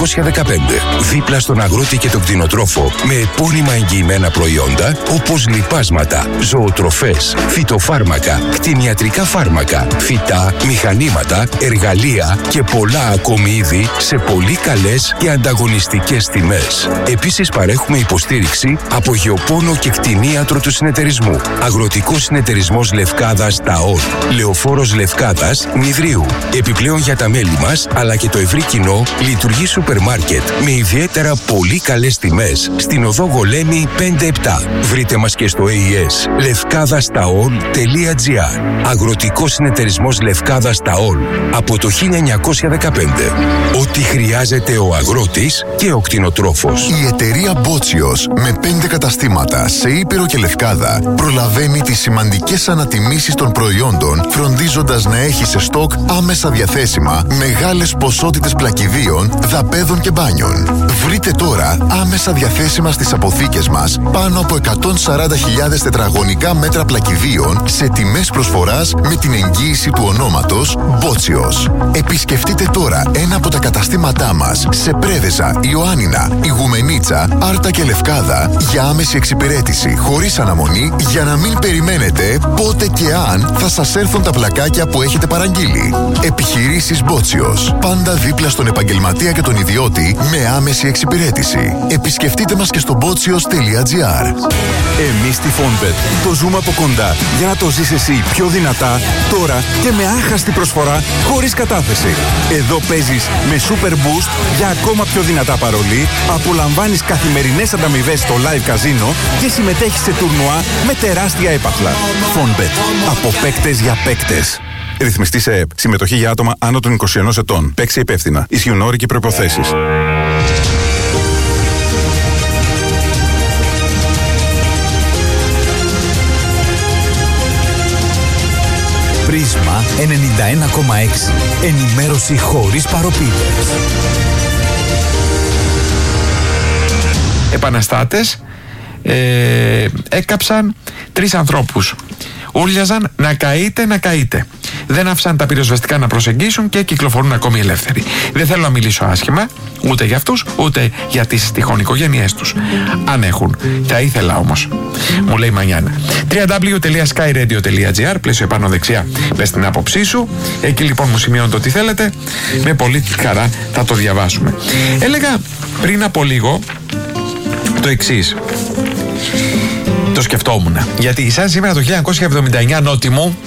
εννιακόσια δεκαπέντε. Δίπλα στον αγρότη και τον κτηνοτρόφο, με επώνυμα εγγυημένα προϊόντα όπως λιπάσματα, ζωοτροφές, φυτοφάρμακα, κτηνιατρικά φάρμακα, φυτά, μηχανήματα, εργαλεία και πολλά ακόμη είδη σε πολύ καλές και ανταγωνιστικές τιμές. Επίσης παρέχουμε υποστήριξη από γεωπόνο και κτηνίατρο του συνεταιρισμού. Αγροτικός συνεταιρισμός Λευκάδας ΤΑΟΛ. Λεωφόρος Λευκάδας Νηδρίου. Επιπλέον για τα μέλη μας αλλά και το ευρύ κοινό λειτουργεί σούπερ μάρκετ με ιδιαίτερα πολύ καλές τιμές στην οδό Γολέμη πέντε επτά. Βρείτε μας και στο έι ες λευκάδας ταόλ τελεία τζι άρ. Αγροτικός συνεταιρισμός Λευκάδας ΤΑΟΛ από το χίλια εννιακόσια δεκαπέντε. Ό,τι χρειάζεται ο αγρότης και ο κτηνοτρόφος. Η εταιρεία Μπότσιος με πέντε καταστήματα σε Ήπειρο και Λευκάδα προλαβαίνει τις σημαντικές ανατιμήσεις των προϊόντων, φροντίζοντας να έχει σε στόκ άμεσα διαθέσιμα μεγάλες ποσότητες πλακιδίων, δαπέδων και μπάνιων. Βρείτε τώρα άμεσα διαθέσιμα στις αποθήκες μας πάνω από εκατόν σαράντα χιλιάδες τετραγωνικά μέτρα πλακιδίων σε τιμές προσφοράς με την εγγύηση του ονόματος Μπότσιος. Επισκεφτείτε τώρα ένα από τα καταστήματά μας σε Πρέβεζα, Ιωάννινα, Ιγουμενίτσα, Άρτα και Λευκάδα για άμεση εξυπηρέτηση χωρίς αναμονή, για να μην περιμένετε πότε και αν θα σας έρθουν τα πλακάκια που έχετε παραγγείλει. Επιχειρήσεις Μπότσιος. Πάντα δίπλα στον επαγγελματία και τον ιδιώτη με άμεση εξυπηρέτηση. Επισκεφτείτε μας και στο μπότσιος τελεία τζι άρ. Εμείς στη Fonbet το ζούμε από κοντά για να το ζεις εσύ πιο δυνατά, τώρα και με άχαστη προσφορά χωρίς κατάθεση. Εδώ παίζεις με Super Boost για ακόμα πιο δυνατά παρολί, απολαμβάνεις καθημερινές ανταμοιβές στο live καζίνο και συμμετέχεις σε τουρνουά με τεράστια έπαθλα. Fonbet. Από παίκτες για παίκτες. Ρυθμιστή σε ΕΕΠ. Συμμετοχή για άτομα άνω των είκοσι ενός ετών. Παίξει υπεύθυνα. Ισχύουν όροι και προϋποθέσεις. Πρίσμα ενενήντα ένα κόμμα έξι. Ενημέρωση χωρίς παροπίδες. Επαναστάτες ε, έκαψαν τρεις ανθρώπους. Ούρλιαζαν να καείτε, να καείτε. Δεν άφησαν τα πυροσβεστικά να προσεγγίσουν και κυκλοφορούν ακόμη ελεύθεροι. Δεν θέλω να μιλήσω άσχημα ούτε για αυτούς ούτε για τις τυχόν οικογένειές τους. Αν έχουν. Θα ήθελα όμως. Μου λέει η Μανιάνα. double-u double-u double-u τελεία sky radio τελεία τζι άρ, πλαίσιο επάνω δεξιά. Πες την άποψή σου. Εκεί λοιπόν μου σημειώνετε ό,τι θέλετε. Με πολύ χαρά θα το διαβάσουμε. Έλεγα πριν από λίγο το εξής. Το σκεφτόμουν. Γιατί σαν σήμερα το χίλια εννιακόσια εβδομήντα εννιά, νότι μου,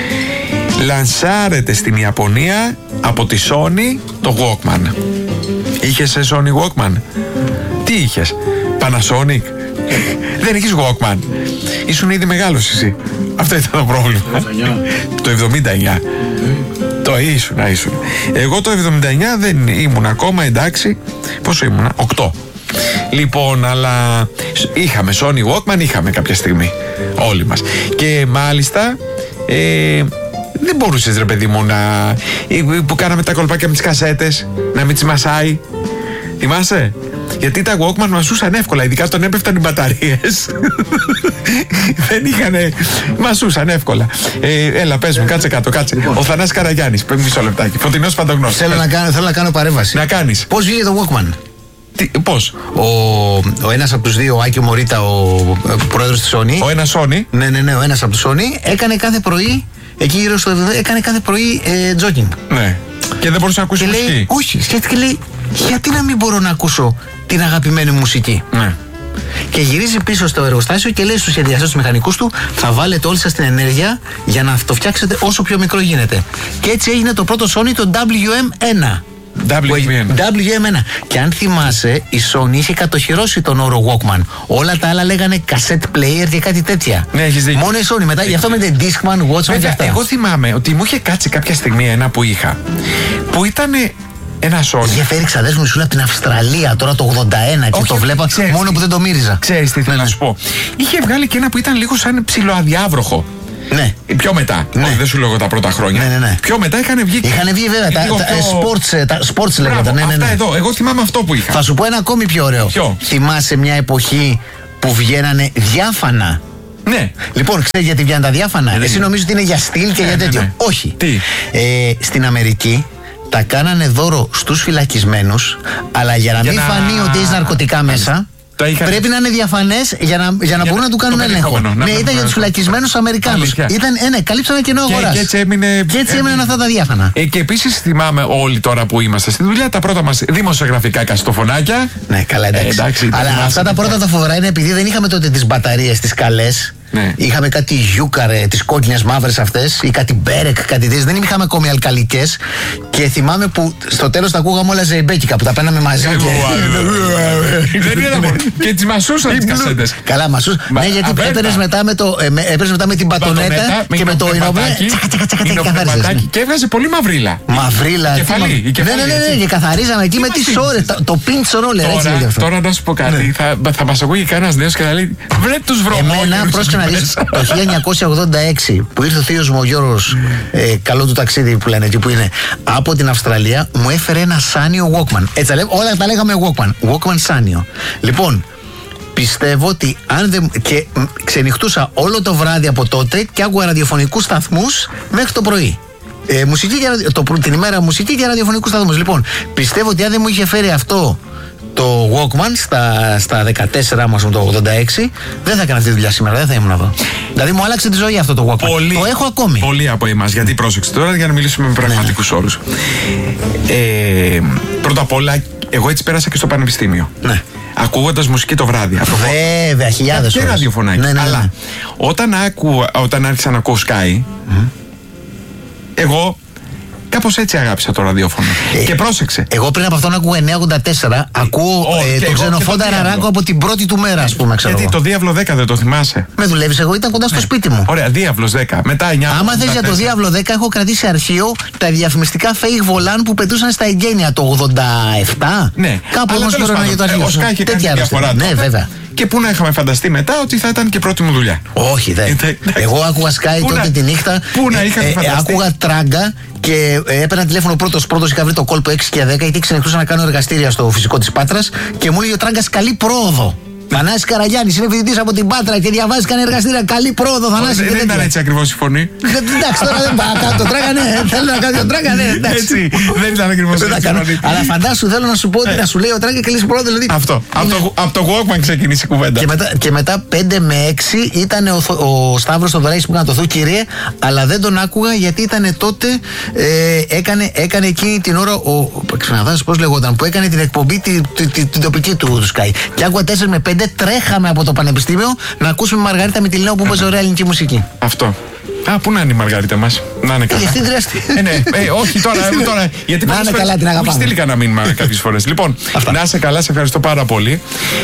λανσάρεται στην Ιαπωνία από τη Sony το Walkman. Είχες Sony Walkman? Τι είχες? Panasonic? Δεν είχες Walkman? Ήσουν ήδη μεγάλος εσύ. Αυτό ήταν το πρόβλημα. Το εβδομήντα εννιά. Το ήσουν, ήσουν. Εγώ το εβδομήντα εννιά δεν ήμουν ακόμα, εντάξει. Πόσο ήμουνα? οκτώ. Λοιπόν, αλλά είχαμε Sony Walkman, είχαμε κάποια στιγμή όλοι μας. Και μάλιστα ε, δεν μπορούσες, ρε παιδί μου, να, που κάναμε τα κολπάκια με τις κασέτες, να μην τις μασάει. Θυμάσαι? Γιατί τα Walkman μασούσαν εύκολα, ειδικά όταν έπεφταν οι μπαταρίες. Δεν είχανε. Μασούσαν εύκολα. Ε, έλα, πες μου, κάτσε κάτω, κάτσε. Λοιπόν. Ο Θανάσης Καραγιάννης, μισό λεπτάκι. Φωτεινός Παντογνώστης. Θέλω, να κάνω, θέλω να κάνω παρέμβαση. Να κάνεις. Πώς βγήκε το Walkman? Τι, πώς? Ο, ο ένας από τους δύο, ο Άκιο Μωρίτα, ο, ο πρόεδρος της Sony. Ο ένας Sony. Ναι, ναι, ναι, ο ένας από τους Sony έκανε κάθε πρωί, εκεί γύρω στο έκανε κάθε πρωί ε, jogging. Ναι. Και δεν μπορούσε να ακούσει και μουσική. Λέει, όχι, σκέφτηκε, λέει, γιατί να μην μπορώ να ακούσω την αγαπημένη μουσική? Ναι. Και γυρίζει πίσω στο εργοστάσιο και λέει στους σχεδιαστές, τους μηχανικούς του, θα βάλετε όλη σας την ενέργεια για να το φτιάξετε όσο πιο μικρό γίνεται. Και έτσι έγινε το πρώτο Sony, το ντάμπλιου εμ ένα. ντάμπλιου εμ ένα. ντάμπλιου εμ ένα. Και αν θυμάσαι, η Sony είχε κατοχυρώσει τον όρο Walkman. Όλα τα άλλα λέγανε cassette player και κάτι τέτοια. Ναι, έχεις δίκιο. Μόνο η Sony. Μετά γι' αυτό με την Discman, Watchman και αυτά. Εγώ θυμάμαι ότι μου είχε κάτσει κάποια στιγμή ένα που είχα, που ήταν ένα Sony. Είχε φέρει ξαδέρφη μου από την Αυστραλία τώρα το ογδόντα ένα και όχι, το βλέπα, μόνο τι, που δεν το μύριζα. Ξέρεις τι θέλω να σου πω? Είχε βγάλει και ένα που ήταν λίγο σαν ψιλοαδιάβροχο. Ναι. Πιο μετά. Ναι. Όχι, δεν σου λέω τα πρώτα χρόνια. Ναι, ναι, ναι. Πιο μετά είχαν βγει. Είχαν βγει βέβαια. Τα, τα, πιο... sports, τα sports λέγονταν. Ναι, ναι, ναι. Αυτά εδώ. Εγώ θυμάμαι αυτό που είχα. Θα σου πω ένα ακόμη πιο ωραίο. Ποιο? Θυμάσαι μια εποχή που βγαίνανε διάφανα. Ναι. Λοιπόν, ξέρεις γιατί βγαίνουν τα διάφανα? Ναι, Εσύ ναι. νομίζεις ότι είναι για στυλ και ναι, για τέτοιο. Ναι, ναι. Όχι. Τι? Ε, στην Αμερική τα κάνανε δώρο στους φυλακισμένους, αλλά για να Για μην να- φανεί ότι έχει ναρκωτικά μέσα, είχαν- πρέπει να είναι διαφανές για να, για να Για μπορούν να- να του κάνουν το έλεγχο. περιεχόμενο, να Ναι, μην- ήταν για τους φυλακισμένους Αμερικάνους. Αλήθεια. Ήταν, ε, ναι, καλύψαν ένα κενό Και, αγοράς. και έτσι έμεινε. Και έτσι έμειναν αυτά τα διάφανα. Ε, και επίση θυμάμαι όλοι τώρα που είμαστε στη δουλειά τα πρώτα μα δημοσιογραφικά καστοφωνάκια. Ναι, καλά, εντάξει. Ε, εντάξει, Αλλά θυμάσαι. αυτά τα πρώτα τα φοβερά είναι επειδή δεν είχαμε τότε τις μπαταρίες, τις καλές. Ναι. Είχαμε κάτι γιούκαρε, τις κόκκινες μαύρες αυτές, ή κάτι μπέρεκ, κάτι τέτοιες. Δεν είχαμε ακόμη αλκαλικές. Και θυμάμαι που στο τέλος τα ακούγαμε όλα ζεϊμπέκικα που τα παίρναμε μαζί. Εγώ, και... Δεν είναι μόνο. Και τι μασούσαν τι κασέτε. Καλά, μασούς. Μα, Ναι, γιατί αβέρτα. έπαιρνες μετά, με το, ε, με- έπαιρνες μετά με την μπατονέτα και με το ινοπνεύμα. Τσακα, τσακα, τσακα, και καθάριζες. Και έβγαζε πολύ μαυρίλα. Μαυρίλα. τι Κεφαλή, μα- η κεφαλή, Ναι, ναι, ναι, έτσι. ναι, και καθαρίζαμε εκεί Τι με μας τις είπες? ώρες. το- Το πίντσο ρόλερ, έτσι λέγεται Τώρα, αυτό. τώρα να σου πω κάτι. Θα, θα μα ακούει κανένα νέο και θα λέει: Βρε του βρωμόνιους. Εμένα, πρόσεχε να δεις, το χίλια εννιακόσια ογδόντα έξι που ήρθε ο θείος μου ο Γιώργος, ε, καλό του ταξίδι που λένε εκεί που είναι, από την Αυστραλία, μου έφερε ένα Σάνιο Walkman. Έτσι τα λέγαμε, όλα τα λέγαμε Walkman. Walkman Σάνιο. Λοιπόν, πιστεύω ότι αν δεν. Και μ, ξενυχτούσα όλο το βράδυ από τότε και άκουγα ραδιοφωνικούς σταθμούς μέχρι το πρωί. Ε, μουσική και, ραδι- το, πρωί- την ημέρα μουσική και ραδιοφωνικούς σταθμούς. Λοιπόν, πιστεύω ότι αν δεν μου είχε φέρει αυτό το Walkman στα, στα δεκατέσσερα μας το ογδόντα έξι, δεν θα έκανα αυτή τη δουλειά σήμερα, δεν θα ήμουν εδώ. Δηλαδή μου άλλαξε τη ζωή αυτό το Walkman. Πολύ, το έχω ακόμη. Πολλοί από εμά. Γιατί πρόσεξε τώρα για να μιλήσουμε με πραγματικού όρου. Ε, πρώτα απ' όλα, εγώ έτσι πέρασα και στο πανεπιστήμιο. Ναι. Ακούγοντας μουσική το βράδυ. Από Βέβαια, χιλιάδες και ώρες. ραδιοφωνάκι. Ναι, ναι, ναι. Αλλά όταν, άκου, όταν άρχισα να ακούω Sky, εγώ κάπως έτσι αγάπησα το ραδιόφωνο. Ε, και πρόσεξε. Εγώ πριν από αυτόν ακούω εννιακόσια ογδόντα τέσσερα, ακούω Ω, ε, και τον εγώ Ξενοφόντα και τον Ραράκο Διάβλο. από την πρώτη του μέρα, ας πούμε, ξέρω Γιατί εγώ. το Διάβλο δέκα δεν το θυμάσαι. Με δουλεύεις, εγώ ήταν κοντά στο σπίτι μου. Ωραία, Διάβλος δέκα. Μετά εννιά. Άμα θες για το Διάβλο δέκα, έχω κρατήσει αρχείο τα διαφημιστικά fake volan που πετούσαν στα εγγένεια το ογδόντα επτά. Ναι, Κάπου αλλά όμως τέλος τώρα πάντων, για το ε, αρχείο. ο Sky είχε κάνει Τέτοια διαφορά αρρώστια. Ναι, τότε. βέβαια. Και πού να είχαμε φανταστεί μετά ότι θα ήταν και πρώτη μου δουλειά. Όχι, δεν. Εντάξει. Εγώ άκουγα Sky Πού τότε να- τη νύχτα. πού να είχαμε φανταστεί. Άκουγα τράγκα και ε, έπαιρνα τηλέφωνο πρώτος πρώτος. Είχα βρει το κόλπο έξι και δέκα γιατί ξενυχτούσα να κάνω εργαστήρια στο φυσικό της Πάτρας και μου έλεγε ο Τράγκας καλή πρόοδο. Θανάσης Καραγιάννης είναι φοιτητής από την Πάτρα και διαβάζει καν εργαστήρια. Καλή πρόοδο, Θανάση. Δεν και δεν τέτοια. ήταν έτσι ακριβώς η φωνή. Δεν- Εντάξει, τώρα δεν πάω να κάνω το τράγκα, ναι. Θέλω να κάνω το τράγκα, ναι. εντάξει. Έτσι. Δεν ήταν ακριβώς Δεν θα έτσι η κάνω. φωνή. Αλλά φαντάσου, θέλω να σου πω ότι να σου λέει ο τράγκα καλή πρόοδο. Δηλαδή, Αυτό. Από το, από το Walkman ξεκίνησε η κουβέντα. και μετά, και μετά πέντε με έξι ήταν ο, Θο- ο Σταύρος Θοδωράκης που έκανε το Θου Κύριε, αλλά δεν τον άκουγα γιατί ήταν τότε. Ε, έκανε, έκανε εκείνη την ώρα. Ο, ο Ξαναδάς, πώς λεγόταν, που έκανε την εκπομπή τη, τη, τη, την τοπική του, του Sky. Και άκουγα τέσσερα με πέντε, τρέχαμε από το πανεπιστήμιο να ακούσουμε Μαργαρίτα Μητυλινέου που παίζει ωραία ελληνική μουσική. Αυτό. Α, πού να είναι η Μαργαρίτα μας. Να είναι καλά. Διευθύντρια στη- Ε, ναι, ε, όχι τώρα, ε, τώρα. Γιατί Να πολλές είναι φορές καλά, την μου έχει αγαπάμε. στείλει κανένα μήνυμα κάποιες φορές. Λοιπόν, να είσαι καλά, σε ευχαριστώ πάρα πολύ.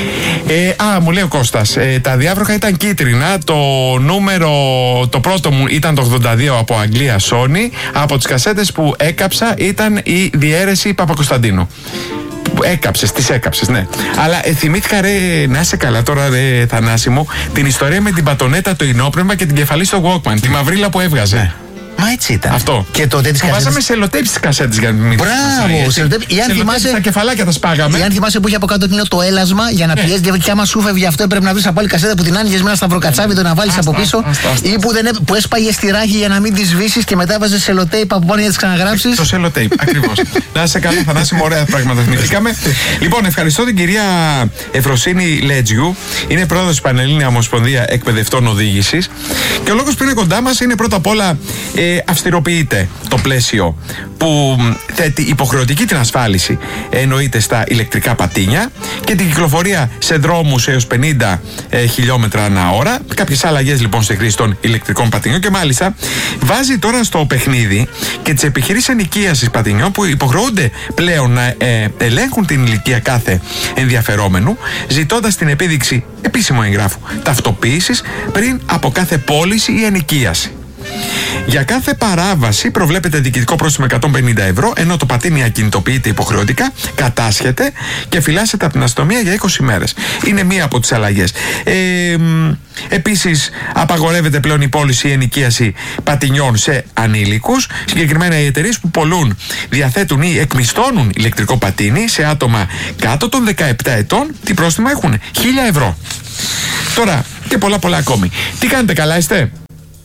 Ε, α, μου λέει ο Κώστας, ε, τα διάβροχα ήταν κίτρινα. Το νούμερο, το πρώτο μου ήταν το ογδόντα δύο από Αγγλία Sony. Από τις κασέτες που έκαψα ήταν η διαίρεση Παπακοσταντίνου. Έκαψες, τις έκαψες, ναι. Αλλά ε, θυμήθηκα, ρε, να είσαι καλά τώρα, ρε, Θανάση μου, την ιστορία με την πατονέτα, το ινόπνευμα και την κεφαλή στο Walkman. Τη μαυρίλα που έβγαζε. Μα έτσι ήταν. Αυτό. Και τότε τις Που βάζαμε κασέτες. σε λωτέπι στις κασέτες για να μην Μπράβο, σε λωτέπι. Ή αν θυμάσαι- Τα κεφαλάκια τα σπάγαμε. Εάν θυμάσαι που είχε από κάτω ότι είναι το έλασμα για να Ναι. πιέζει και άμα σου φεύγει αυτό έπρεπε να βρει από άλλη κασέτα που την άνοιγε με ένα σταυροκατσάβι το να βάλει Άστα, από πίσω. άστα, άστα. Ή που, δεν, έ- που έσπαγε στη ράχη για να μην τη σβήσει και μετά έβαζε σελοτέιπ από πάνω για να τι ξαναγράψει. Το σελοτέιπ, ακριβώς. Να είσαι καλά, Θανάση μου, ωραία πράγματα θυμηθήκαμε. Λοιπόν, ευχαριστώ την κυρία Ευφροσύνη Λέτζιου. Είναι πρόεδρος της Πανελλήνια Ομοσπονδία Εκπαιδευτών Οδήγησης. Και ο λόγος που είναι κοντά μας είναι πρώτα απ' όλα ε, αυστηροποιείται το πλαίσιο που μ, θέτει υποχρεωτική την ασφάλιση, εννοείται στα ηλεκτρικά πατίνια και την κυκλοφορία σε δρόμους έως πενήντα ε, χιλιόμετρα ανά ώρα. Κάποιες αλλαγές λοιπόν στη χρήση των ηλεκτρικών πατινιών και μάλιστα βάζει τώρα στο παιχνίδι και τις επιχειρήσεις ενοικίασης πατινιών που υποχρεούνται πλέον να ε, ελέγχουν την ηλικία κάθε ενδιαφερόμενου, ζητώντας την επίδειξη επίσημου εγγράφου ταυτοποίησης πριν από κάθε πώληση ή ενοικίαση. Για κάθε παράβαση προβλέπεται διοικητικό πρόστιμο εκατόν πενήντα ευρώ, ενώ το πατίνι ακινητοποιείται υποχρεωτικά, κατάσχεται και φυλάσσεται από την αστυνομία για είκοσι μέρες. Είναι μία από τις αλλαγές. Ε, μ, επίσης, απαγορεύεται πλέον η πώληση ή ενοικίαση πατινιών σε ανήλικους. Συγκεκριμένα, οι εταιρείες που πολλούν, διαθέτουν ή εκμισθώνουν ηλεκτρικό πατίνι σε άτομα κάτω των δεκαεπτά ετών, τι πρόστιμα έχουν? χίλια ευρώ. Τώρα, και πολλά πολλά ακόμη. Τι κάνετε, καλά είστε?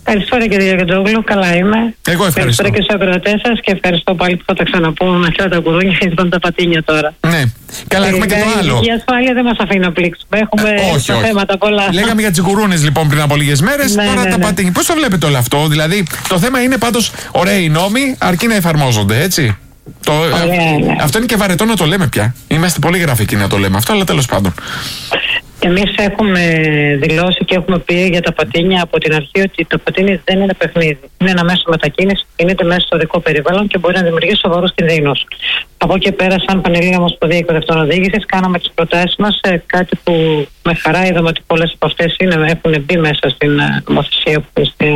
Καλησπέρα κύριε Γιατζόγλου, καλά είμαι. Εγώ ευχαριστώ. Καλησπέρα και στους ακροατές σας και ευχαριστώ πάλι που θα τα ξαναπούμε με αυτά τα κουδούνια γιατί πάνε τα πατίνια τώρα. Ναι, καλά, έχουμε και το άλλο. Η ασφάλεια δεν μας αφήνει να πλήξουμε. Έχουμε ε, όχι, όχι. θέματα πολλά. Λέγαμε για τις γκουρούνες λοιπόν πριν από λίγες μέρες, ναι, τώρα ναι, τα ναι. πατίνια. Πώς το βλέπετε όλο αυτό, δηλαδή το θέμα είναι πάντως ωραίοι νόμοι αρκεί να εφαρμόζονται, έτσι. Το, Ωραία, ναι. Αυτό είναι και βαρετό να το λέμε πια. Είμαστε πολύ γραφικοί να το λέμε αυτό, αλλά τέλος πάντων. Εμείς έχουμε δηλώσει και έχουμε πει για τα πατίνια από την αρχή ότι το πατίνι δεν είναι παιχνίδι. Είναι ένα μέσο μετακίνησης, κινείται μέσα στο δικό περιβάλλον και μπορεί να δημιουργήσει σοβαρούς κινδύνους. Από εκεί πέρα, σαν Πανελλήνια Ομοσπονδία Εκπαιδευτών Οδήγησης, κάναμε τις προτάσεις μας σε κάτι που με χαρά είδαμε ότι πολλές από αυτές έχουν μπει μέσα στην νομοθεσία που είναι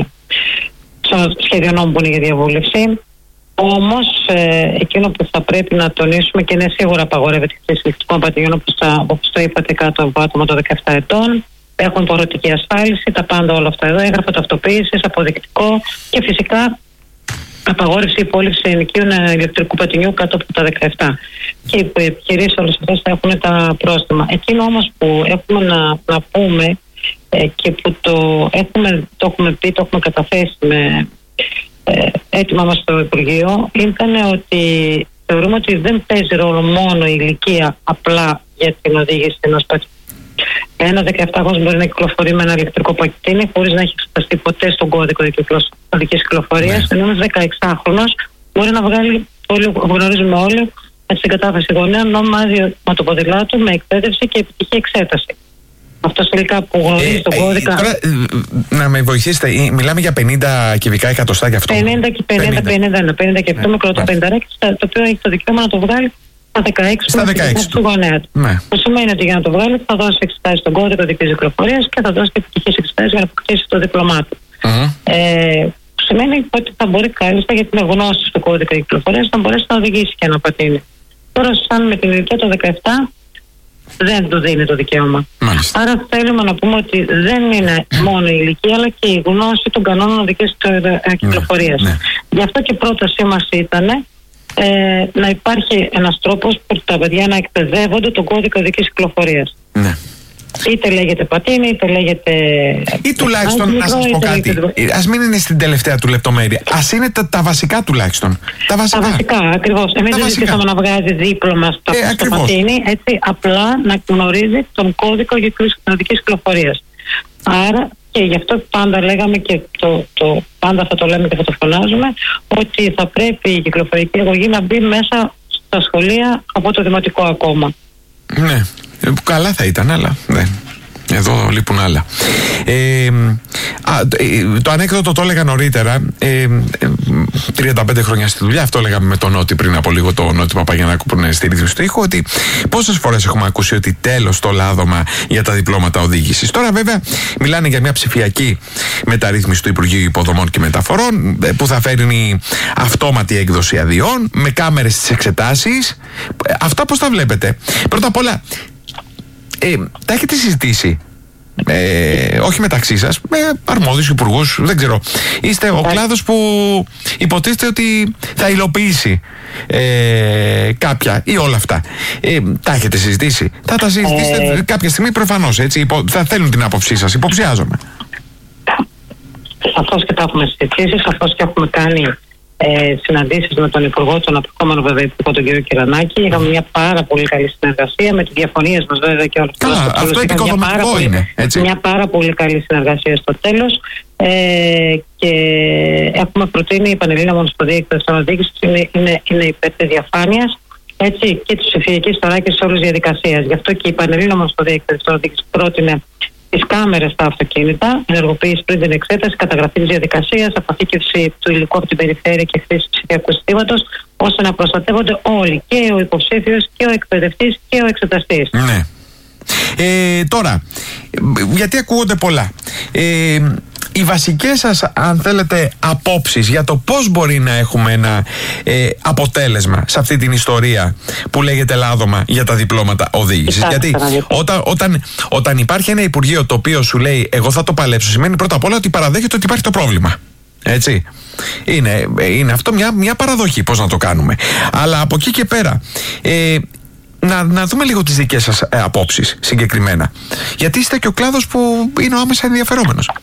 στο σχέδιο νόμου που είναι για διαβούλευση. Όμως, ε, εκείνο που θα πρέπει να τονίσουμε και είναι σίγουρα απαγορεύεται η χρήση ληφτικών πατινιών, όπως, όπως το είπατε, κάτω από άτομα των δεκαεπτά ετών. Έχουν υποχρεωτική ασφάλιση, τα πάντα όλα αυτά εδώ. Έγγραφο ταυτοποίησης, αποδεικτικό και φυσικά απαγόρευση υπόλοιψη ενοικίων ηλεκτρικού πατινιού κάτω από τα δεκαεπτά. Και οι επιχειρήσεις όλες αυτές θα έχουν τα πρόστιμα. Εκείνο όμως που έχουμε να, να πούμε ε, και που το έχουμε, το έχουμε πει, το έχουμε καταθέσει με Ε, έτοιμα μας στο Υπουργείο ήταν ότι θεωρούμε ότι δεν παίζει ρόλο μόνο η ηλικία απλά για την οδήγηση ενός πατινιού. Ένα δεκαεπτάχρονος μπορεί να κυκλοφορεί με ένα ηλεκτρικό πατίνι χωρίς να έχει εξεταστεί ποτέ στον κώδικο οδικής κυκλοφορίας, ενώ ένας δεκαεξάχρονος μπορεί να βγάλει, όλοι γνωρίζουμε όλοι, με την κατάθεση γονέων νόμιμα ματοποδηλάτου με εκπαίδευση και επιτυχή εξέταση. Αυτό τελικά που γνωρίζει ε, τον κώδικα. Ε, τώρα, ε, να με βοηθήσετε, μιλάμε για πενήντα κυβικά εκατοστά για αυτό. πενήντα και πενήντα, πενήντα, πενήντα και αυτό μικρό το πενήντα, το οποίο έχει το δικαίωμα να το βγάλει στα δεκαέξι, στα δεκαέξι του γονέα του. Ναι. Το σημαίνει ότι για να το βγάλει θα δώσει εξετάσεις στον κώδικα οδικής κυκλοφορίας και θα δώσει και επιτυχίες εξετάσεις για να αποκτήσει το δίπλωμά του. Mm-hmm. Ε, που σημαίνει ότι θα μπορεί κάλλιστα για την γνώση του κώδικα κυκλοφορίας να μπορέσει να οδηγήσει και ένα πατίνι. Τώρα, σαν με την ηλικία των δεκαεπτά, δεν του δίνει το δικαίωμα. Μάλιστα. Άρα θέλουμε να πούμε ότι δεν είναι μόνο η ηλικία αλλά και η γνώση των κανόνων οδικής κυκλοφορίας. Ναι, ναι. Γι' αυτό και η πρότασή μας ήταν ε, να υπάρχει ένας τρόπος που τα παιδιά να εκπαιδεύονται τον κώδικα οδικής κυκλοφορίας. Ναι. Είτε λέγεται πατίνι, είτε λέγεται. Ή τουλάχιστον, να σας πω κάτι. Ας μην είναι στην τελευταία του λεπτομέρεια. Ας είναι τα, τα βασικά τουλάχιστον. Τα βασικά, τα βασικά ακριβώς. Εμείς δεν ζητήσαμε να βγάζει δίπλωμα στο, ε, στο πατίνι, έτσι, απλά να γνωρίζει τον κώδικο οδικής κυκλοφορίας. Άρα, και γι' αυτό πάντα λέγαμε και το, το, πάντα θα το λέμε και θα το φωνάζουμε, ότι θα πρέπει η κυκλοφορική αγωγή να μπει μέσα στα σχολεία από το δημοτικό ακόμα. Ναι. Καλά θα ήταν, αλλά ναι. Εδώ λείπουν άλλα. Ε, α, το ανέκδοτο το έλεγα νωρίτερα. Ε, τριάντα πέντε χρόνια στη δουλειά, αυτό λέγαμε με τον Νότι πριν από λίγο, το Νότι Παπαγιαννάκου που είναι στη ρύθμιση του ήχου, ότι πόσες φορές έχουμε ακούσει ότι τέλος το λάδωμα για τα διπλώματα οδήγησης. Τώρα βέβαια μιλάνε για μια ψηφιακή μεταρρύθμιση του Υπουργείου Υποδομών και Μεταφορών που θα φέρνει αυτόματη έκδοση αδειών με κάμερες στις εξετάσεις. Αυτά πώς τα βλέπετε? Πρώτα απ' όλα, Ε, τα έχετε συζητήσει ε, όχι μεταξύ σας, με αρμόδιους υπουργούς, δεν ξέρω. Είστε ο κλάδος που υποτίθεται ότι θα υλοποιήσει ε, κάποια ή όλα αυτά. Ε, τα έχετε συζητήσει? Θα τα συζητήσετε ε... κάποια στιγμή προφανώς, έτσι, υπο, θα θέλουν την άποψή σας, υποψιάζομαι. Σαφώς και τα έχουμε συζητήσει, σαφώς και έχουμε κάνει Ε, συναντήσεις με τον Υπουργό, τον αποκόμενο βέβαια Υπουργό, τον κύριο Κυρανάκη. Είχαμε μια πάρα πολύ καλή συνεργασία με τις διαφωνίες μας βέβαια και όλα αυτά. Καλά, αυτό επικοδομητικό είναι. Έτσι. Μια πάρα πολύ καλή συνεργασία στο τέλος. Ε, και έχουμε προτείνει η Πανελλήνια Ομοσπονδία Εκπαιδευτών Οδήγησης είναι, είναι, είναι υπέρ της διαφάνειας, έτσι, και της ψηφιακής θωράκισης σε όλες τις διαδικασίες. Γι' αυτό και η Πανελλήνια Ομοσπονδία Εκπαιδευτών Οδήγησης πρότεινε τις κάμερες στα αυτοκίνητα, ενεργοποίηση πριν την εξέταση, καταγραφή της διαδικασίας, αποθήκευση του υλικού από την περιφέρεια και χρήση ψηφιακού συστήματος, ώστε να προστατεύονται όλοι, και ο υποψήφιος και ο εκπαιδευτής και ο εξεταστής. Ναι. Ε, τώρα, γιατί ακούγονται πολλά. Ε, οι βασικές σας, αν θέλετε, απόψεις για το πώς μπορεί να έχουμε ένα ε, αποτέλεσμα σε αυτή την ιστορία που λέγεται λάδωμα για τα διπλώματα οδήγησης. Γιατί όταν, όταν, όταν υπάρχει ένα Υπουργείο το οποίο σου λέει εγώ θα το παλέψω, σημαίνει πρώτα απ' όλα ότι παραδέχεται ότι υπάρχει το πρόβλημα. Έτσι. Είναι, είναι αυτό μια, μια παραδοχή, πώς να το κάνουμε. Αλλά από εκεί και πέρα ε, να, να δούμε λίγο τις δικές σας ε, απόψεις συγκεκριμένα. Γιατί είστε και ο κλάδος που είναι ο άμεσα ενδιαφερόμενος.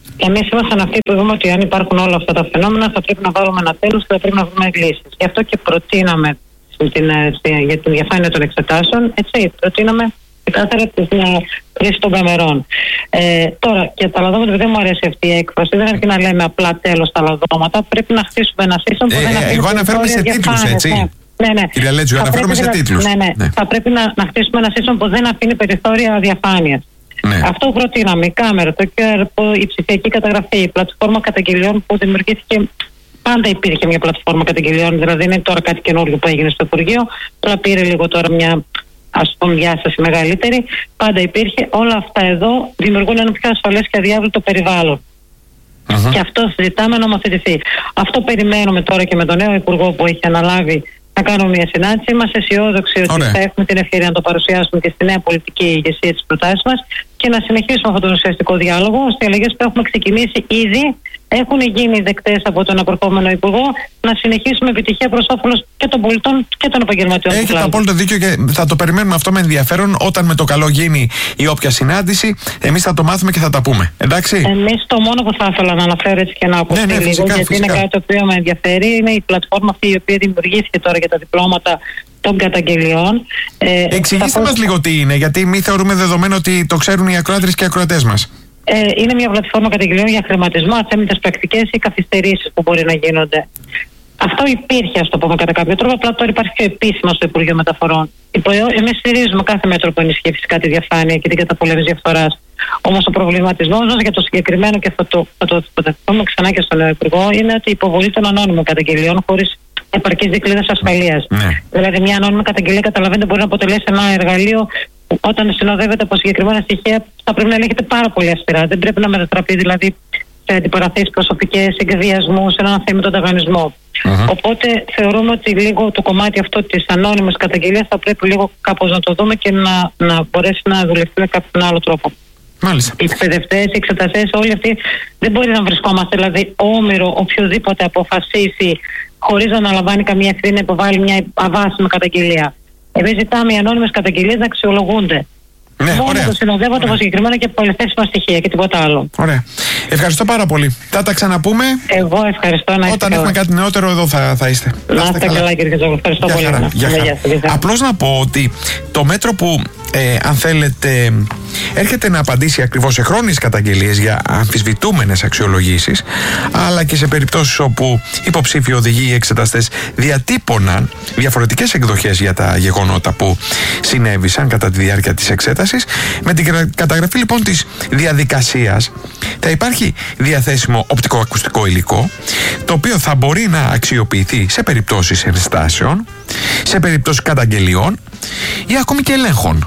Εμείς ήμασταν αυτοί που είπαμε ότι αν υπάρχουν όλα αυτά τα φαινόμενα θα πρέπει να βάλουμε ένα τέλος και θα πρέπει να βρούμε λύσεις. Γι' αυτό και προτείναμε στην, στην, για την διαφάνεια των εξετάσεων, έτσι, προτείναμε ξεκάθαρα τη χρήση των καμερών. Ε, τώρα, για τα λαδώματα, επειδή δεν μου αρέσει αυτή η έκφραση, δεν αρκεί να λέμε απλά τέλος τα λαδώματα, πρέπει να χτίσουμε ένα σύστημα που ε, δεν αφήνει. Εγώ αναφέρομαι σε τίτλους, έτσι. Ναι. Ναι, ναι. Κυρία Λέτζιο, αναφέρομαι σε τίτλους. Ναι, ναι. ναι. Θα πρέπει να, να χτίσουμε ένα σύστημα που δεν αφήνει περιθώρια διαφάνειας. Ναι. Αυτό που προτείναμε, η κάμερα, το κιου αρ, η ψηφιακή καταγραφή, η πλατφόρμα καταγγελιών που δημιουργήθηκε. Πάντα υπήρχε μια πλατφόρμα καταγγελιών, δηλαδή δεν είναι τώρα κάτι καινούργιο που έγινε στο Υπουργείο, απλά πήρε λίγο τώρα μια, ας πούμε, διάσταση μεγαλύτερη. Πάντα υπήρχε. Όλα αυτά εδώ δημιουργούν ένα πιο ασφαλές και αδιάβλητο περιβάλλον. Uh-huh. Και αυτό συζητάμε να νομοθετηθεί. Αυτό περιμένουμε τώρα και με τον νέο Υπουργό που έχει αναλάβει να κάνουμε μια συνάντηση. Είμαστε αισιόδοξοι ότι Ωραία. θα έχουμε την ευκαιρία να το παρουσιάσουμε και στη νέα πολιτική ηγεσία της προτάσης μας και να συνεχίσουμε αυτόν τον ουσιαστικό διάλογο. Στις αλλαγές που έχουμε ξεκινήσει ήδη έχουν γίνει δεκτές από τον απορχόμενο Υπουργό, να συνεχίσουμε επιτυχία προς όφελος και των πολιτών και των επαγγελματιών. Έχετε απόλυτο δίκιο και θα το περιμένουμε αυτό με ενδιαφέρον. Όταν με το καλό γίνει η όποια συνάντηση, εμείς θα το μάθουμε και θα τα πούμε. Εντάξει. Εμείς το μόνο που θα ήθελα να αναφέρω έτσι και να ακούσω ναι, ναι, λίγο, φυσικά, γιατί φυσικά. είναι κάτι το οποίο με ενδιαφέρει, είναι η πλατφόρμα αυτή η οποία δημιουργήθηκε τώρα για τα διπλώματα των καταγγελιών. Ε, Εξηγήστε μας λίγο τι είναι, γιατί μη θεωρούμε δεδομένο ότι το ξέρουν οι ακροάτριες και οι ακροατές μας. Ε, είναι μια πλατφόρμα καταγγελιών για χρηματισμό, αθέμητες πρακτικές ή καθυστερήσεις που μπορεί να γίνονται. Αυτό υπήρχε, ας το πούμε κατά κάποιο τρόπο, απλά τώρα υπάρχει πιο επίσημα στο Υπουργείο Μεταφορών. Εμείς στηρίζουμε κάθε μέτρο που ενισχύει φυσικά τη διαφάνεια και την καταπολέμηση διαφθοράς. Όμως ο προβληματισμός μας για το συγκεκριμένο, και θα το, θα το, θα το πούμε ξανά και στον νέο Υπουργό, είναι ότι η υποβολή των ανώνυμων καταγγελιών χωρίς επαρκείς δικλείδες ασφαλείας. Ναι. Δηλαδή, μια ανώνυμη καταγγελία, καταλαβαίνετε, μπορεί να αποτελέσει ένα εργαλείο που όταν συνοδεύεται από συγκεκριμένα στοιχεία θα πρέπει να ελέγχεται πάρα πολύ αυστηρά. Δεν πρέπει να μετατραπεί δηλαδή σε αντιπαραθέσεις προσωπικές, εκβιασμούς, έναν αθέμητο ανταγωνισμό. Uh-huh. Οπότε θεωρούμε ότι λίγο το κομμάτι αυτό της ανώνυμης καταγγελίας θα πρέπει λίγο κάπως να το δούμε και να, να μπορέσει να δουλευτεί με κάποιον άλλο τρόπο. Μάλιστα. Οι εκπαιδευτές, οι εξεταστές, όλοι αυτοί δεν μπορεί να βρισκόμαστε δηλαδή όμηρο οποιοδήποτε αποφασίσει χωρίς να αναλαμβάνει καμία ευθύνη να υποβάλει μια αβάσιμη καταγγελία. Εμείς ζητάμε οι ανώνυμες καταγγελίες να αξιολογούνται. Ναι, μόνο το συνοδεύονται από συγκεκριμένα και πολυθέσιμα στοιχεία και τίποτα άλλο. Ωραία. Ευχαριστώ πάρα πολύ. Θα τα ξαναπούμε. Εγώ ευχαριστώ. Να Όταν έχουμε κάτι νεότερο, εδώ θα, θα είστε. Να είστε καλά, καλά, κύριε Τζόγλου. Ευχαριστώ για πολύ. Χαρά, για χαρά. Απλώς να πω ότι το μέτρο που, ε, αν θέλετε, έρχεται να απαντήσει ακριβώς σε χρόνιες καταγγελίες για αμφισβητούμενες αξιολογήσεις, αλλά και σε περιπτώσεις όπου υποψήφιοι οδηγοί ή εξεταστές διατύπωναν διαφορετικές εκδοχές για τα γεγονότα που συνέβησαν κατά τη διάρκεια της εξέτασης. Με την καταγραφή λοιπόν της διαδικασίας θα υπάρχει διαθέσιμο οπτικοακουστικό υλικό, το οποίο θα μπορεί να αξιοποιηθεί σε περιπτώσεις ενστάσεων, σε περιπτώσεις καταγγελιών ή ακόμη και ελέγχων.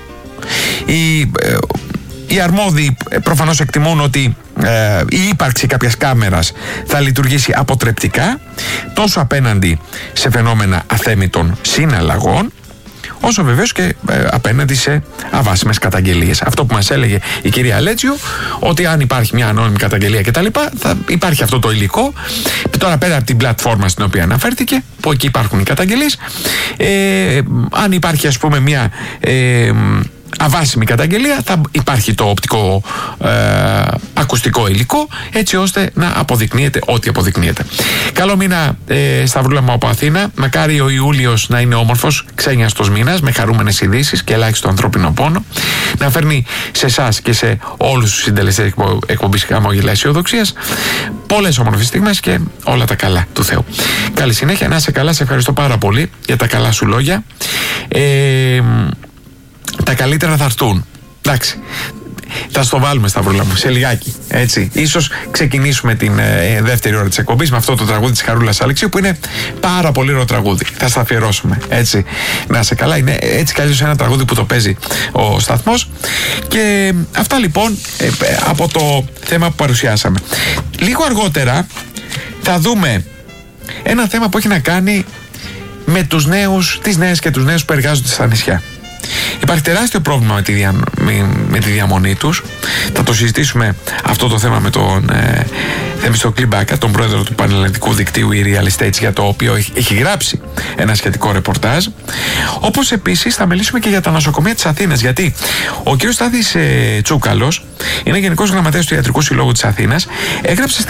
Οι, ε, οι αρμόδιοι προφανώς εκτιμούν ότι ε, η ύπαρξη κάποιας κάμερας θα λειτουργήσει αποτρεπτικά τόσο απέναντι σε φαινόμενα αθέμητων συναλλαγών, όσο βεβαίως και ε, απέναντι σε αβάσιμες καταγγελίες. Αυτό που μας έλεγε η κυρία Λέτσιο, ότι αν υπάρχει μια ανώνυμη καταγγελία κτλ., θα υπάρχει αυτό το υλικό. Τώρα, πέρα από την πλατφόρμα στην οποία αναφέρθηκε, που εκεί υπάρχουν οι καταγγελίες, ε, αν υπάρχει, ας πούμε, μια ε, αβάσιμη καταγγελία, θα υπάρχει το οπτικό ε, ακουστικό υλικό, έτσι ώστε να αποδεικνύεται ό,τι αποδεικνύεται. Καλό μήνα, ε, Σταυρούλα μου από Αθήνα. Μακάρι ο Ιούλιος να είναι όμορφος, ξένιαστος μήνας, με χαρούμενες ειδήσεις και ελάχιστο ανθρώπινο πόνο, να φέρνει σε εσάς και σε όλους τους συντελεστές εκπομπής χαμόγελα αισιοδοξίας πολλές όμορφες στιγμές και όλα τα καλά του Θεού. Καλή συνέχεια, να είσαι καλά, σε ευχαριστώ πάρα πολύ για τα καλά σου λόγια. Ε, Τα καλύτερα θα έρθουν. Εντάξει. Θα στο βάλουμε, Σταυρούλα μου, σε λιγάκι. Έτσι. Ίσως ξεκινήσουμε την ε, δεύτερη ώρα της εκπομπής με αυτό το τραγούδι της Χαρούλας Αλεξίου, που είναι πάρα πολύ ωραίο τραγούδι. Θα στα αφιερώσουμε. Έτσι. Να είσαι καλά. Είναι έτσι κι αλλιώς ένα τραγούδι που το παίζει ο σταθμός. Και αυτά λοιπόν ε, από το θέμα που παρουσιάσαμε. Λίγο αργότερα θα δούμε ένα θέμα που έχει να κάνει με τους νέους, τις νέες και τους νέους που εργάζονται στα νησιά. Υπάρχει τεράστιο πρόβλημα με τη, δια, με, με τη διαμονή τους. Θα το συζητήσουμε αυτό το θέμα με τον ε, Θεμιστοκλή Μπάκα, τον πρόεδρο του Πανελλαδικού Δικτύου e-Real Estates, για το οποίο έχει, έχει γράψει ένα σχετικό ρεπορτάζ. Όπως επίσης θα μιλήσουμε και για τα νοσοκομεία της Αθήνας, γιατί ο κ. Στάθης ε, Τσούκαλος είναι Γενικός Γραμματέας του Ιατρικού Συλλόγου της Αθήνας. Έγραψε